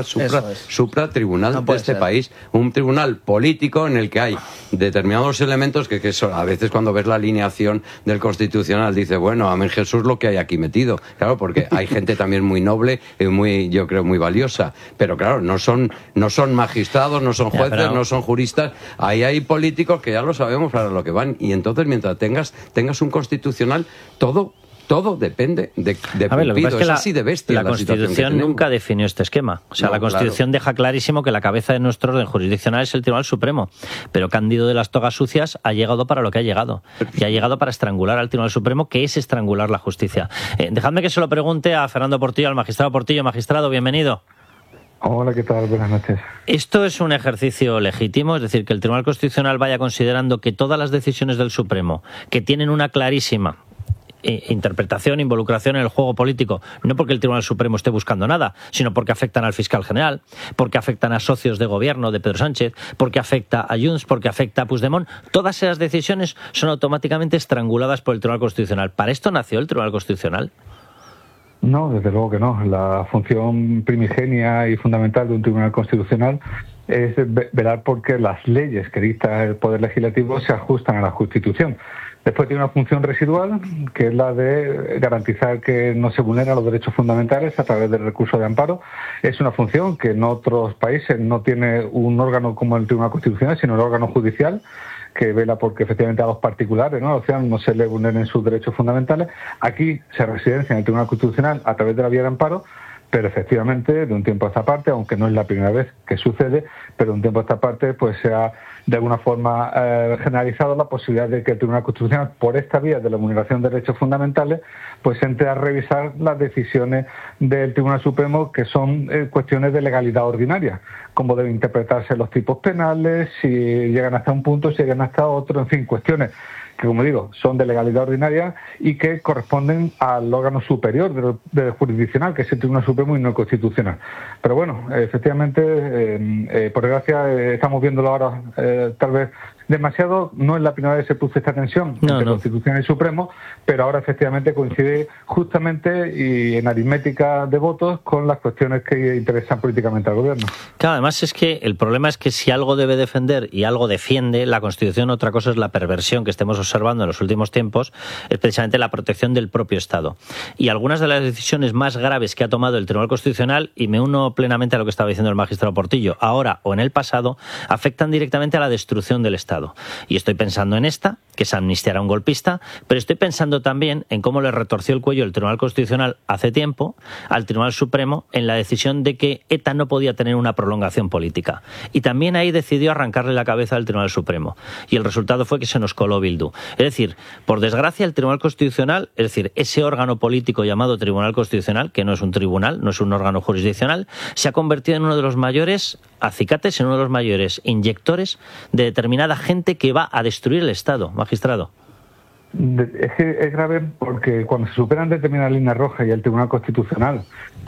tribunal de este país. Un tribunal político en el que hay determinados elementos que son, a veces cuando ves la alineación del Constitucional dice, bueno, amén Jesús lo que hay aquí metido. Claro, porque hay gente también muy noble y muy, yo creo, muy valiosa. Pero claro, no son magistrados, no son jueces, no son juristas. Ahí hay políticos que ya lo sabemos para lo que van. Y entonces, mientras tengas un Constitucional, todo depende de Pumpido. Es así de bestia.
La Constitución nunca definió este esquema. O sea, la Constitución deja clarísimo que la cabeza de nuestro orden jurisdiccional es el Tribunal Supremo. Pero Cándido de las togas sucias ha llegado para lo que ha llegado. Y ha llegado para estrangular al Tribunal Supremo, que es estrangular la justicia. Dejadme que se lo pregunte a Fernando Portillo, al magistrado Portillo. Magistrado, bienvenido.
Hola, ¿qué tal? Buenas noches.
¿Esto es un ejercicio legítimo? Es decir, que el Tribunal Constitucional vaya considerando que todas las decisiones del Supremo, que tienen una clarísima interpretación, involucración en el juego político, no porque el Tribunal Supremo esté buscando nada, sino porque afectan al fiscal general, porque afectan a socios de gobierno de Pedro Sánchez, porque afecta a Junts, porque afecta a Puigdemont, todas esas decisiones son automáticamente estranguladas por el Tribunal Constitucional. ¿Para esto nació el Tribunal Constitucional?
No, desde luego que no. La función primigenia y fundamental de un Tribunal Constitucional es velar porque las leyes que dicta el Poder Legislativo se ajustan a la Constitución. Después tiene una función residual, que es la de garantizar que no se vulneran los derechos fundamentales a través del recurso de amparo. Es una función que en otros países no tiene un órgano como el Tribunal Constitucional, sino el órgano judicial, que vela porque efectivamente a los particulares, ¿no? O sea, no se le vulneren sus derechos fundamentales. Aquí se residencia en el Tribunal Constitucional a través de la vía de amparo, pero efectivamente, de un tiempo a esta parte, aunque no es la primera vez que sucede, pero de un tiempo a esta parte, pues se ha de alguna forma generalizado la posibilidad de que el Tribunal Constitucional, por esta vía de la vulneración de derechos fundamentales, pues entre a revisar las decisiones del Tribunal Supremo, que son cuestiones de legalidad ordinaria, cómo deben interpretarse los tipos penales, si llegan hasta un punto, si llegan hasta otro, en fin, cuestiones que, como digo, son de legalidad ordinaria y que corresponden al órgano superior del jurisdiccional, que es el Tribunal Supremo y no el Constitucional. Pero bueno, efectivamente, por desgracia, estamos viéndolo ahora tal vez demasiado. No es la primera vez que se produce esta tensión entre Constitución y Supremo, pero ahora efectivamente coincide justamente y en aritmética de votos con las cuestiones que interesan políticamente al gobierno.
Claro, además es que el problema es que si algo debe defender y algo defiende la Constitución, otra cosa es la perversión que estemos observando en los últimos tiempos, es precisamente la protección del propio Estado. Y algunas de las decisiones más graves que ha tomado el Tribunal Constitucional, y me uno plenamente a lo que estaba diciendo el magistrado Portillo, ahora o en el pasado, afectan directamente a la destrucción del Estado. Estado. Y estoy pensando en esta, que es amnistiar a un golpista, pero estoy pensando también en cómo le retorció el cuello el Tribunal Constitucional hace tiempo al Tribunal Supremo en la decisión de que ETA no podía tener una prolongación política. Y también ahí decidió arrancarle la cabeza al Tribunal Supremo. Y el resultado fue que se nos coló Bildu. Es decir, por desgracia el Tribunal Constitucional, es decir, ese órgano político llamado Tribunal Constitucional, que no es un tribunal, no es un órgano jurisdiccional, se ha convertido en uno de los mayores acicates, en uno de los mayores inyectores de determinada gente que va a destruir el Estado, magistrado.
Es que es grave porque cuando se superan determinadas líneas rojas y el Tribunal Constitucional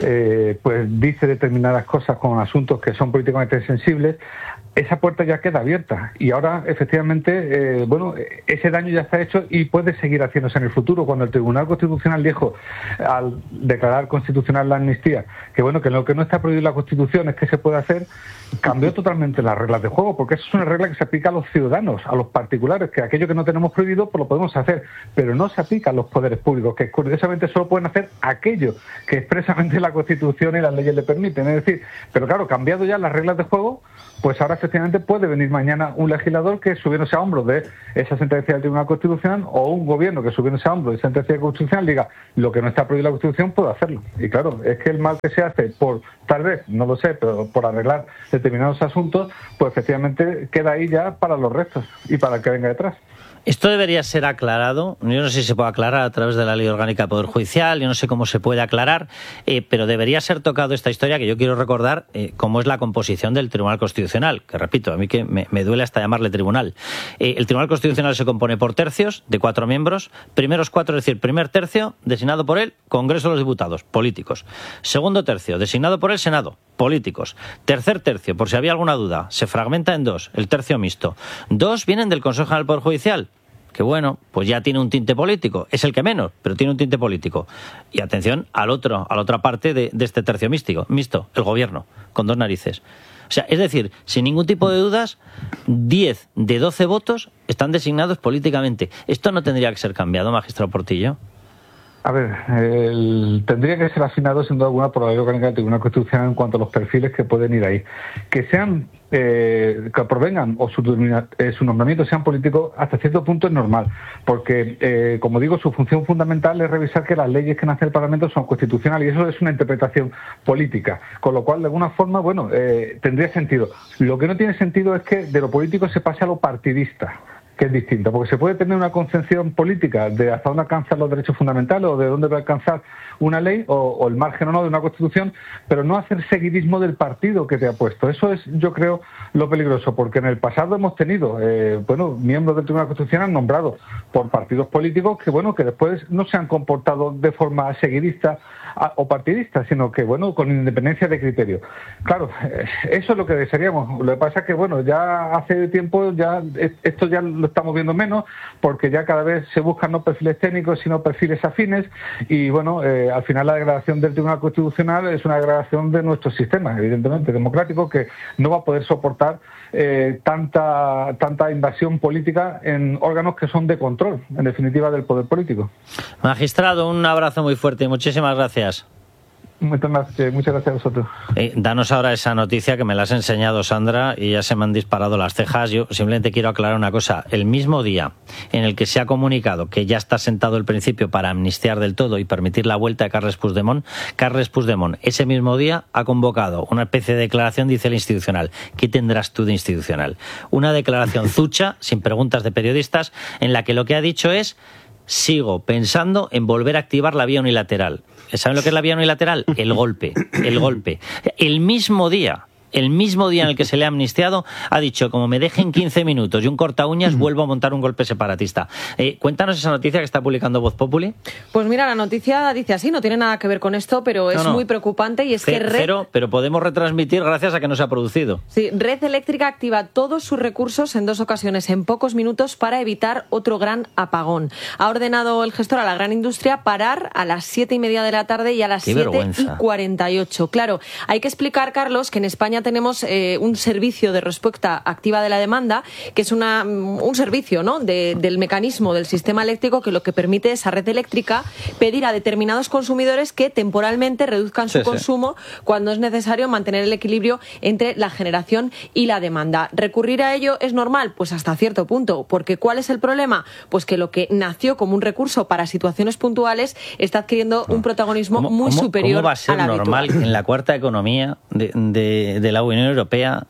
pues dice determinadas cosas con asuntos que son políticamente sensibles, esa puerta ya queda abierta y ahora efectivamente ese daño ya está hecho y puede seguir haciéndose en el futuro. Cuando el Tribunal Constitucional dijo al declarar constitucional la amnistía que lo que no está prohibido en la Constitución es que se puede hacer, cambió totalmente las reglas de juego, porque eso es una regla que se aplica a los ciudadanos, a los particulares, que aquello que no tenemos prohibido pues lo podemos hacer, pero no se aplica a los poderes públicos, que curiosamente solo pueden hacer aquello que expresamente la Constitución y las leyes le permiten. Es decir, pero claro, cambiado ya las reglas de juego, pues ahora efectivamente puede venir mañana un legislador que subiéndose a hombros de esa sentencia del Tribunal Constitucional o un gobierno que subiéndose a hombros de esa sentencia constitucional diga lo que no está prohibido en la Constitución puede hacerlo. Y claro, es que el mal que se hace por, tal vez, no lo sé, pero por arreglar determinados asuntos, pues efectivamente queda ahí ya para los restos y para el que venga detrás.
Esto debería ser aclarado, yo no sé si se puede aclarar a través de la Ley Orgánica del Poder Judicial, yo no sé cómo se puede aclarar, pero debería ser tocado esta historia que yo quiero recordar cómo es la composición del Tribunal Constitucional, que repito, a mí que me duele hasta llamarle tribunal. El Tribunal Constitucional se compone por tercios de 4 miembros, primeros 4, es decir, primer tercio designado por el Congreso de los Diputados, políticos. Segundo tercio designado por el Senado, políticos. Tercer tercio, por si había alguna duda, se fragmenta en 2, el tercio mixto. 2 vienen del Consejo General del Poder Judicial, que bueno, pues ya tiene un tinte político, es el que menos, pero tiene un tinte político. Y atención a la otra parte de este tercio mixto, el Gobierno, con 2 narices. O sea, es decir, sin ningún tipo de dudas, 10 de 12 votos están designados políticamente. ¿Esto no tendría que ser cambiado, magistrado Portillo?
A ver, tendría que ser afinado sin duda alguna por la Ley Orgánica del Tribunal Constitucional en cuanto a los perfiles que pueden ir ahí. Que sean, que provengan o su nombramiento sean políticos, hasta cierto punto es normal, porque, como digo, su función fundamental es revisar que las leyes que nacen del Parlamento son constitucionales y eso es una interpretación política, con lo cual, de alguna forma, tendría sentido. Lo que no tiene sentido es que de lo político se pase a lo partidista, que es distinto, porque se puede tener una concepción política de hasta dónde alcanzan los derechos fundamentales o de dónde va a alcanzar una ley o el margen o no de una constitución, pero no hacer seguidismo del partido que te ha puesto. Eso es, yo creo, lo peligroso, porque en el pasado hemos tenido miembros del Tribunal Constitucional nombrados por partidos políticos que después no se han comportado de forma seguidista o partidista, sino que con independencia de criterio. Claro, eso es lo que desearíamos. Lo que pasa es que ya hace tiempo esto ya lo estamos viendo menos, porque ya cada vez se buscan no perfiles técnicos sino perfiles afines y al final la degradación del Tribunal Constitucional es una degradación de nuestro sistema, evidentemente democrático, que no va a poder soportar tanta invasión política en órganos que son de control, en definitiva, del poder político.
Magistrado, un abrazo muy fuerte y muchísimas gracias.
Muchas gracias a vosotros.
Danos ahora esa noticia que me la has enseñado, Sandra, y ya se me han disparado las cejas. Yo simplemente quiero aclarar una cosa. El mismo día en el que se ha comunicado que ya está sentado el principio para amnistiar del todo y permitir la vuelta de Carles Puigdemont, ese mismo día ha convocado una especie de declaración, dice el Institucional. ¿Qué tendrás tú de institucional? Una declaración zucha, sin preguntas de periodistas, en la que lo que ha dicho es: sigo pensando en volver a activar la vía unilateral. ¿Saben lo que es la vía unilateral? El golpe. El mismo día en el que se le ha amnistiado, ha dicho: como me dejen 15 minutos y un corta uñas, vuelvo a montar un golpe separatista. Cuéntanos esa noticia que está publicando Voz Populi.
Pues mira, la noticia dice así, no tiene nada que ver con esto, pero es muy preocupante y es que
pero podemos retransmitir gracias a que no se ha producido.
Sí, Red Eléctrica activa todos sus recursos en 2 ocasiones en pocos minutos para evitar otro gran apagón. Ha ordenado el gestor a la gran industria parar a las 7:30 de la tarde y a las 7:48. Claro, hay que explicar, Carlos, que en España España tenemos un servicio de respuesta activa de la demanda, que es un servicio, ¿no?, del mecanismo del sistema eléctrico, que lo que permite es a Red Eléctrica pedir a determinados consumidores que temporalmente reduzcan su consumo cuando es necesario mantener el equilibrio entre la generación y la demanda. ¿Recurrir a ello es normal? Pues hasta cierto punto, porque ¿cuál es el problema? Pues que lo que nació como un recurso para situaciones puntuales está adquiriendo un protagonismo muy superior.
¿Cómo va a ser normal que en la cuarta economía de la Unión Europea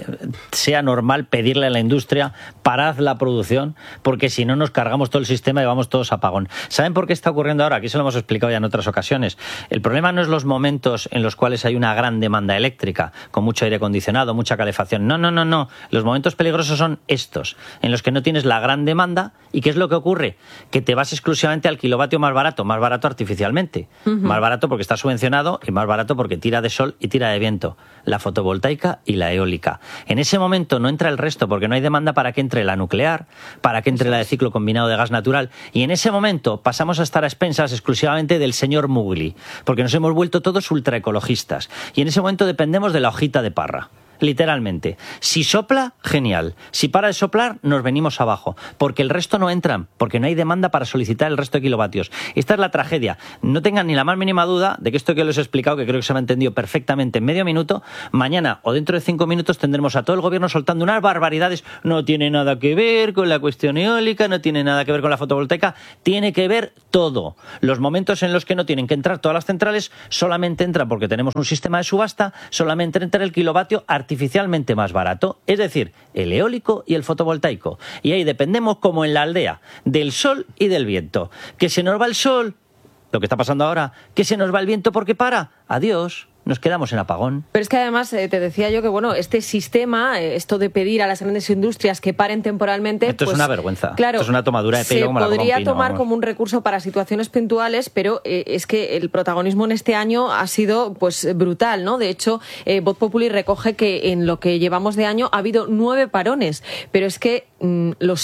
sea normal pedirle a la industria parad la producción, porque si no nos cargamos todo el sistema y vamos todos a apagón? ¿Saben por qué está ocurriendo ahora? Aquí se lo hemos explicado ya en otras ocasiones. El problema no es los momentos en los cuales hay una gran demanda eléctrica, con mucho aire acondicionado, mucha calefacción. No. Los momentos peligrosos son estos, en los que no tienes la gran demanda. ¿Y qué es lo que ocurre? Que te vas exclusivamente al kilovatio más barato artificialmente. Más barato porque está subvencionado y más barato porque tira de sol y tira de viento. La fotovoltaica y la eólica. En ese momento no entra el resto porque no hay demanda para que entre la nuclear, para que entre la de ciclo combinado de gas natural. Y en ese momento pasamos a estar a expensas exclusivamente del señor Mugli, porque nos hemos vuelto todos ultraecologistas. Y en ese momento dependemos de la hojita de parra. Literalmente. Si sopla, genial. Si para de soplar, nos venimos abajo. Porque el resto no entran, porque no hay demanda para solicitar el resto de kilovatios. Esta es la tragedia. No tengan ni la más mínima duda de que esto que les he explicado, que creo que se me ha entendido perfectamente en medio minuto, mañana o dentro de 5 minutos tendremos a todo el gobierno soltando unas barbaridades. No tiene nada que ver con la cuestión eólica, no tiene nada que ver con la fotovoltaica, tiene que ver todo. Los momentos en los que no tienen que entrar todas las centrales solamente entran porque tenemos un sistema de subasta, solamente entra el kilovatio artificialmente más barato, es decir, el eólico y el fotovoltaico. Y ahí dependemos, como en la aldea, del sol y del viento. Que se nos va el sol, lo que está pasando ahora, que se nos va el viento porque para, adiós. Nos quedamos en apagón.
Pero es que además te decía yo que este sistema, esto de pedir a las grandes industrias que paren temporalmente,
esto es una vergüenza.
Claro,
esto es una tomadura de pelo como la
podría
pino,
tomar como un recurso para situaciones puntuales, pero es que el protagonismo en este año ha sido brutal, ¿no? De hecho, Voz Populi recoge que en lo que llevamos de año ha habido 9 parones, pero es que los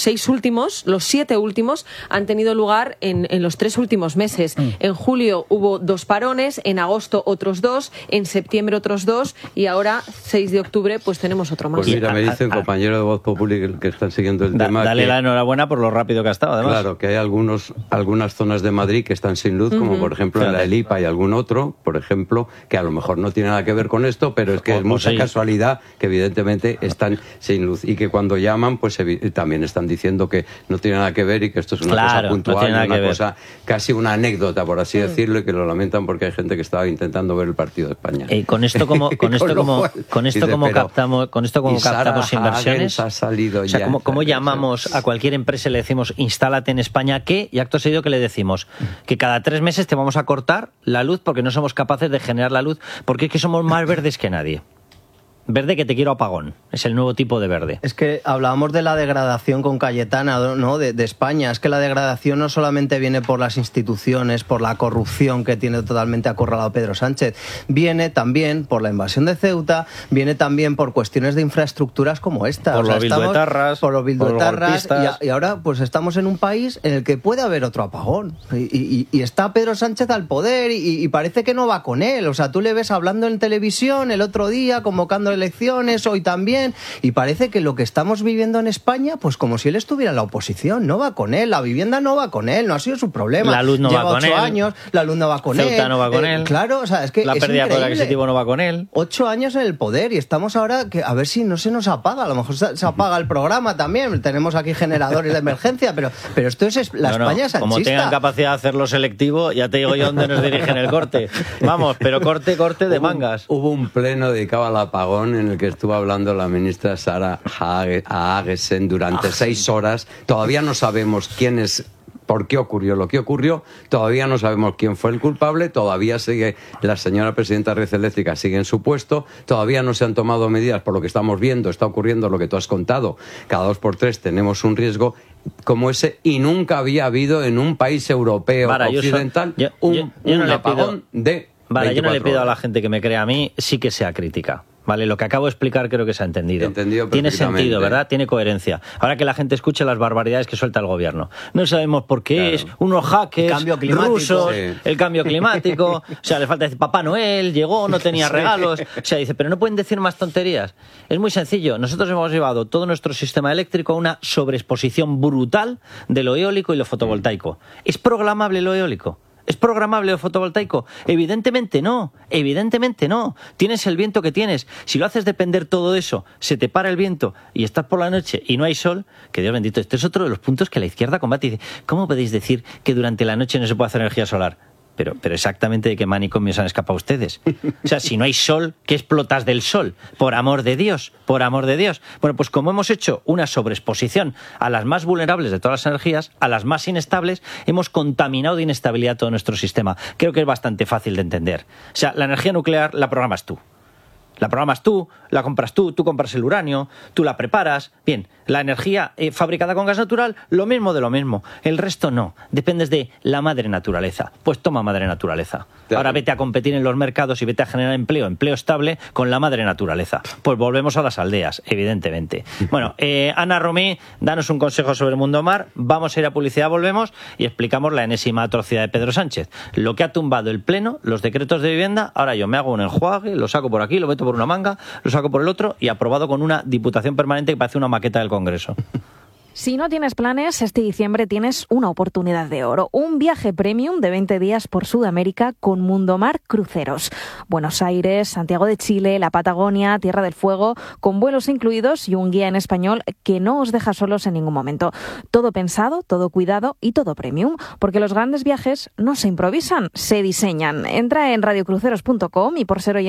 7 últimos han tenido lugar en los 3 últimos meses. En julio hubo 2 parones, en agosto otros 2, en septiembre otros 2 y ahora, 6 de octubre, pues tenemos otro más.
Pues mira, me dice un compañero de Voz Populi que están siguiendo el tema.
Dale la enhorabuena por lo rápido que ha estado, además.
Claro, que hay algunas zonas de Madrid que están sin luz, como por ejemplo en la Elipa y algún otro, por ejemplo, que a lo mejor no tiene nada que ver con esto, pero es que es mucha casualidad que evidentemente están sin luz y que cuando llaman, pues también están diciendo que no tiene nada que ver y que esto es una cosa puntual, no una cosa, casi una anécdota, por así decirlo, y que lo lamentan porque hay gente que estaba intentando ver el partido de España.
Con esto como captamos inversiones,
ha salido, o sea,
¿cómo llamamos a cualquier empresa y le decimos instálate en España qué? Y acto seguido que le decimos que cada 3 meses te vamos a cortar la luz porque no somos capaces de generar la luz, porque es que somos más verdes que nadie. Verde que te quiero apagón, es el nuevo tipo de verde.
Es que hablábamos de la degradación con Cayetana, ¿no? de España. Es que la degradación no solamente viene por las instituciones, por la corrupción que tiene totalmente acorralado Pedro Sánchez, viene también por la invasión de Ceuta, viene también por cuestiones de infraestructuras como esta.
Por los bilduetarras,
por los bilduetarras, y ahora pues estamos en un país en el que puede haber otro apagón. Y está Pedro Sánchez al poder y parece que no va con él. O sea, tú le ves hablando en televisión el otro día, convocando elecciones, hoy también, y parece que lo que estamos viviendo en España, pues como si él estuviera en la oposición, no va con él, la vivienda no va con él, no ha sido su problema.
La luz no
Lleva
va con
8
él.
años, la luz no va con él.
Ceuta no va con él.
Claro, o sea, es que
la pérdida de poder adquisitivo no va con él.
8 años en el poder y estamos ahora que a ver si no se nos apaga, a lo mejor se apaga el programa también, tenemos aquí generadores de emergencia, pero esto es la España sanchista.
Como tengan capacidad de hacerlo selectivo, ya te digo yo dónde nos dirigen el corte. Vamos, pero corte de mangas.
Hubo un pleno dedicado al apagón en el que estuvo hablando la ministra Sara Agesen durante 6 horas. Todavía no sabemos por qué ocurrió lo que ocurrió, todavía no sabemos quién fue el culpable, todavía sigue la señora presidenta de Red Eléctrica, sigue en su puesto, todavía no se han tomado medidas por lo que estamos viendo, está ocurriendo lo que tú has contado, cada 2 por 3 tenemos un riesgo como ese y nunca había habido en un país europeo occidental un apagón de 24
yo no le pido
horas.
a la gente que me crea a mí, sí que sea crítica. ¿vale? Lo que acabo de explicar creo que se ha entendido.
Entendido
Tiene
perfectamente.
sentido, ¿verdad? Tiene coherencia. Ahora que la gente escuche las barbaridades que suelta el gobierno. No sabemos por qué es, unos hackers
Cambio climático.
rusos,
Sí.
el cambio climático, o sea, le falta decir Papá Noel, llegó, no tenía regalos, o sea, dice, pero no pueden decir más tonterías. Es muy sencillo, nosotros hemos llevado todo nuestro sistema eléctrico a una sobreexposición brutal de lo eólico y lo fotovoltaico. ¿Es programable lo eólico? ¿Es programable lo fotovoltaico? Evidentemente no, evidentemente no. Tienes el viento que tienes. Si lo haces depender todo de eso, se te para el viento y estás por la noche y no hay sol, que Dios bendito, este es otro de los puntos que la izquierda combate. Y dice, ¿cómo podéis decir que durante la noche no se puede hacer energía solar? Pero exactamente de qué manicomio se han escapado ustedes. O sea, si no hay sol, ¿qué explotas del sol? Por amor de Dios, por amor de Dios. Bueno, pues como hemos hecho una sobreexposición a las más vulnerables de todas las energías, a las más inestables, hemos contaminado de inestabilidad todo nuestro sistema. Creo que es bastante fácil de entender. O sea, la energía nuclear la programas tú. La programas tú, la compras tú compras el uranio, tú la preparas. Bien, la energía fabricada con gas natural, lo mismo de lo mismo. El resto no, dependes de la madre naturaleza. Pues toma madre naturaleza. Ahora vete a competir en los mercados y vete a generar empleo estable con la madre naturaleza. Pues volvemos a las aldeas, evidentemente. Bueno, Ana Romí, danos un consejo sobre el mundo mar. Vamos a ir a publicidad, volvemos y explicamos la enésima atrocidad de Pedro Sánchez. Lo que ha tumbado el Pleno, los decretos de vivienda, ahora yo me hago un enjuague, lo saco por aquí, lo meto por una manga, lo saco por el otro y aprobado con una diputación permanente que parece una maqueta del Congreso.
Si no tienes planes, este diciembre tienes una oportunidad de oro. Un viaje premium de 20 días por Sudamérica con Mundomar Cruceros. Buenos Aires, Santiago de Chile, la Patagonia, Tierra del Fuego, con vuelos incluidos y un guía en español que no os deja solos en ningún momento. Todo pensado, todo cuidado y todo premium, porque los grandes viajes no se improvisan, se diseñan. Entra en radiocruceros.com y por ser oyente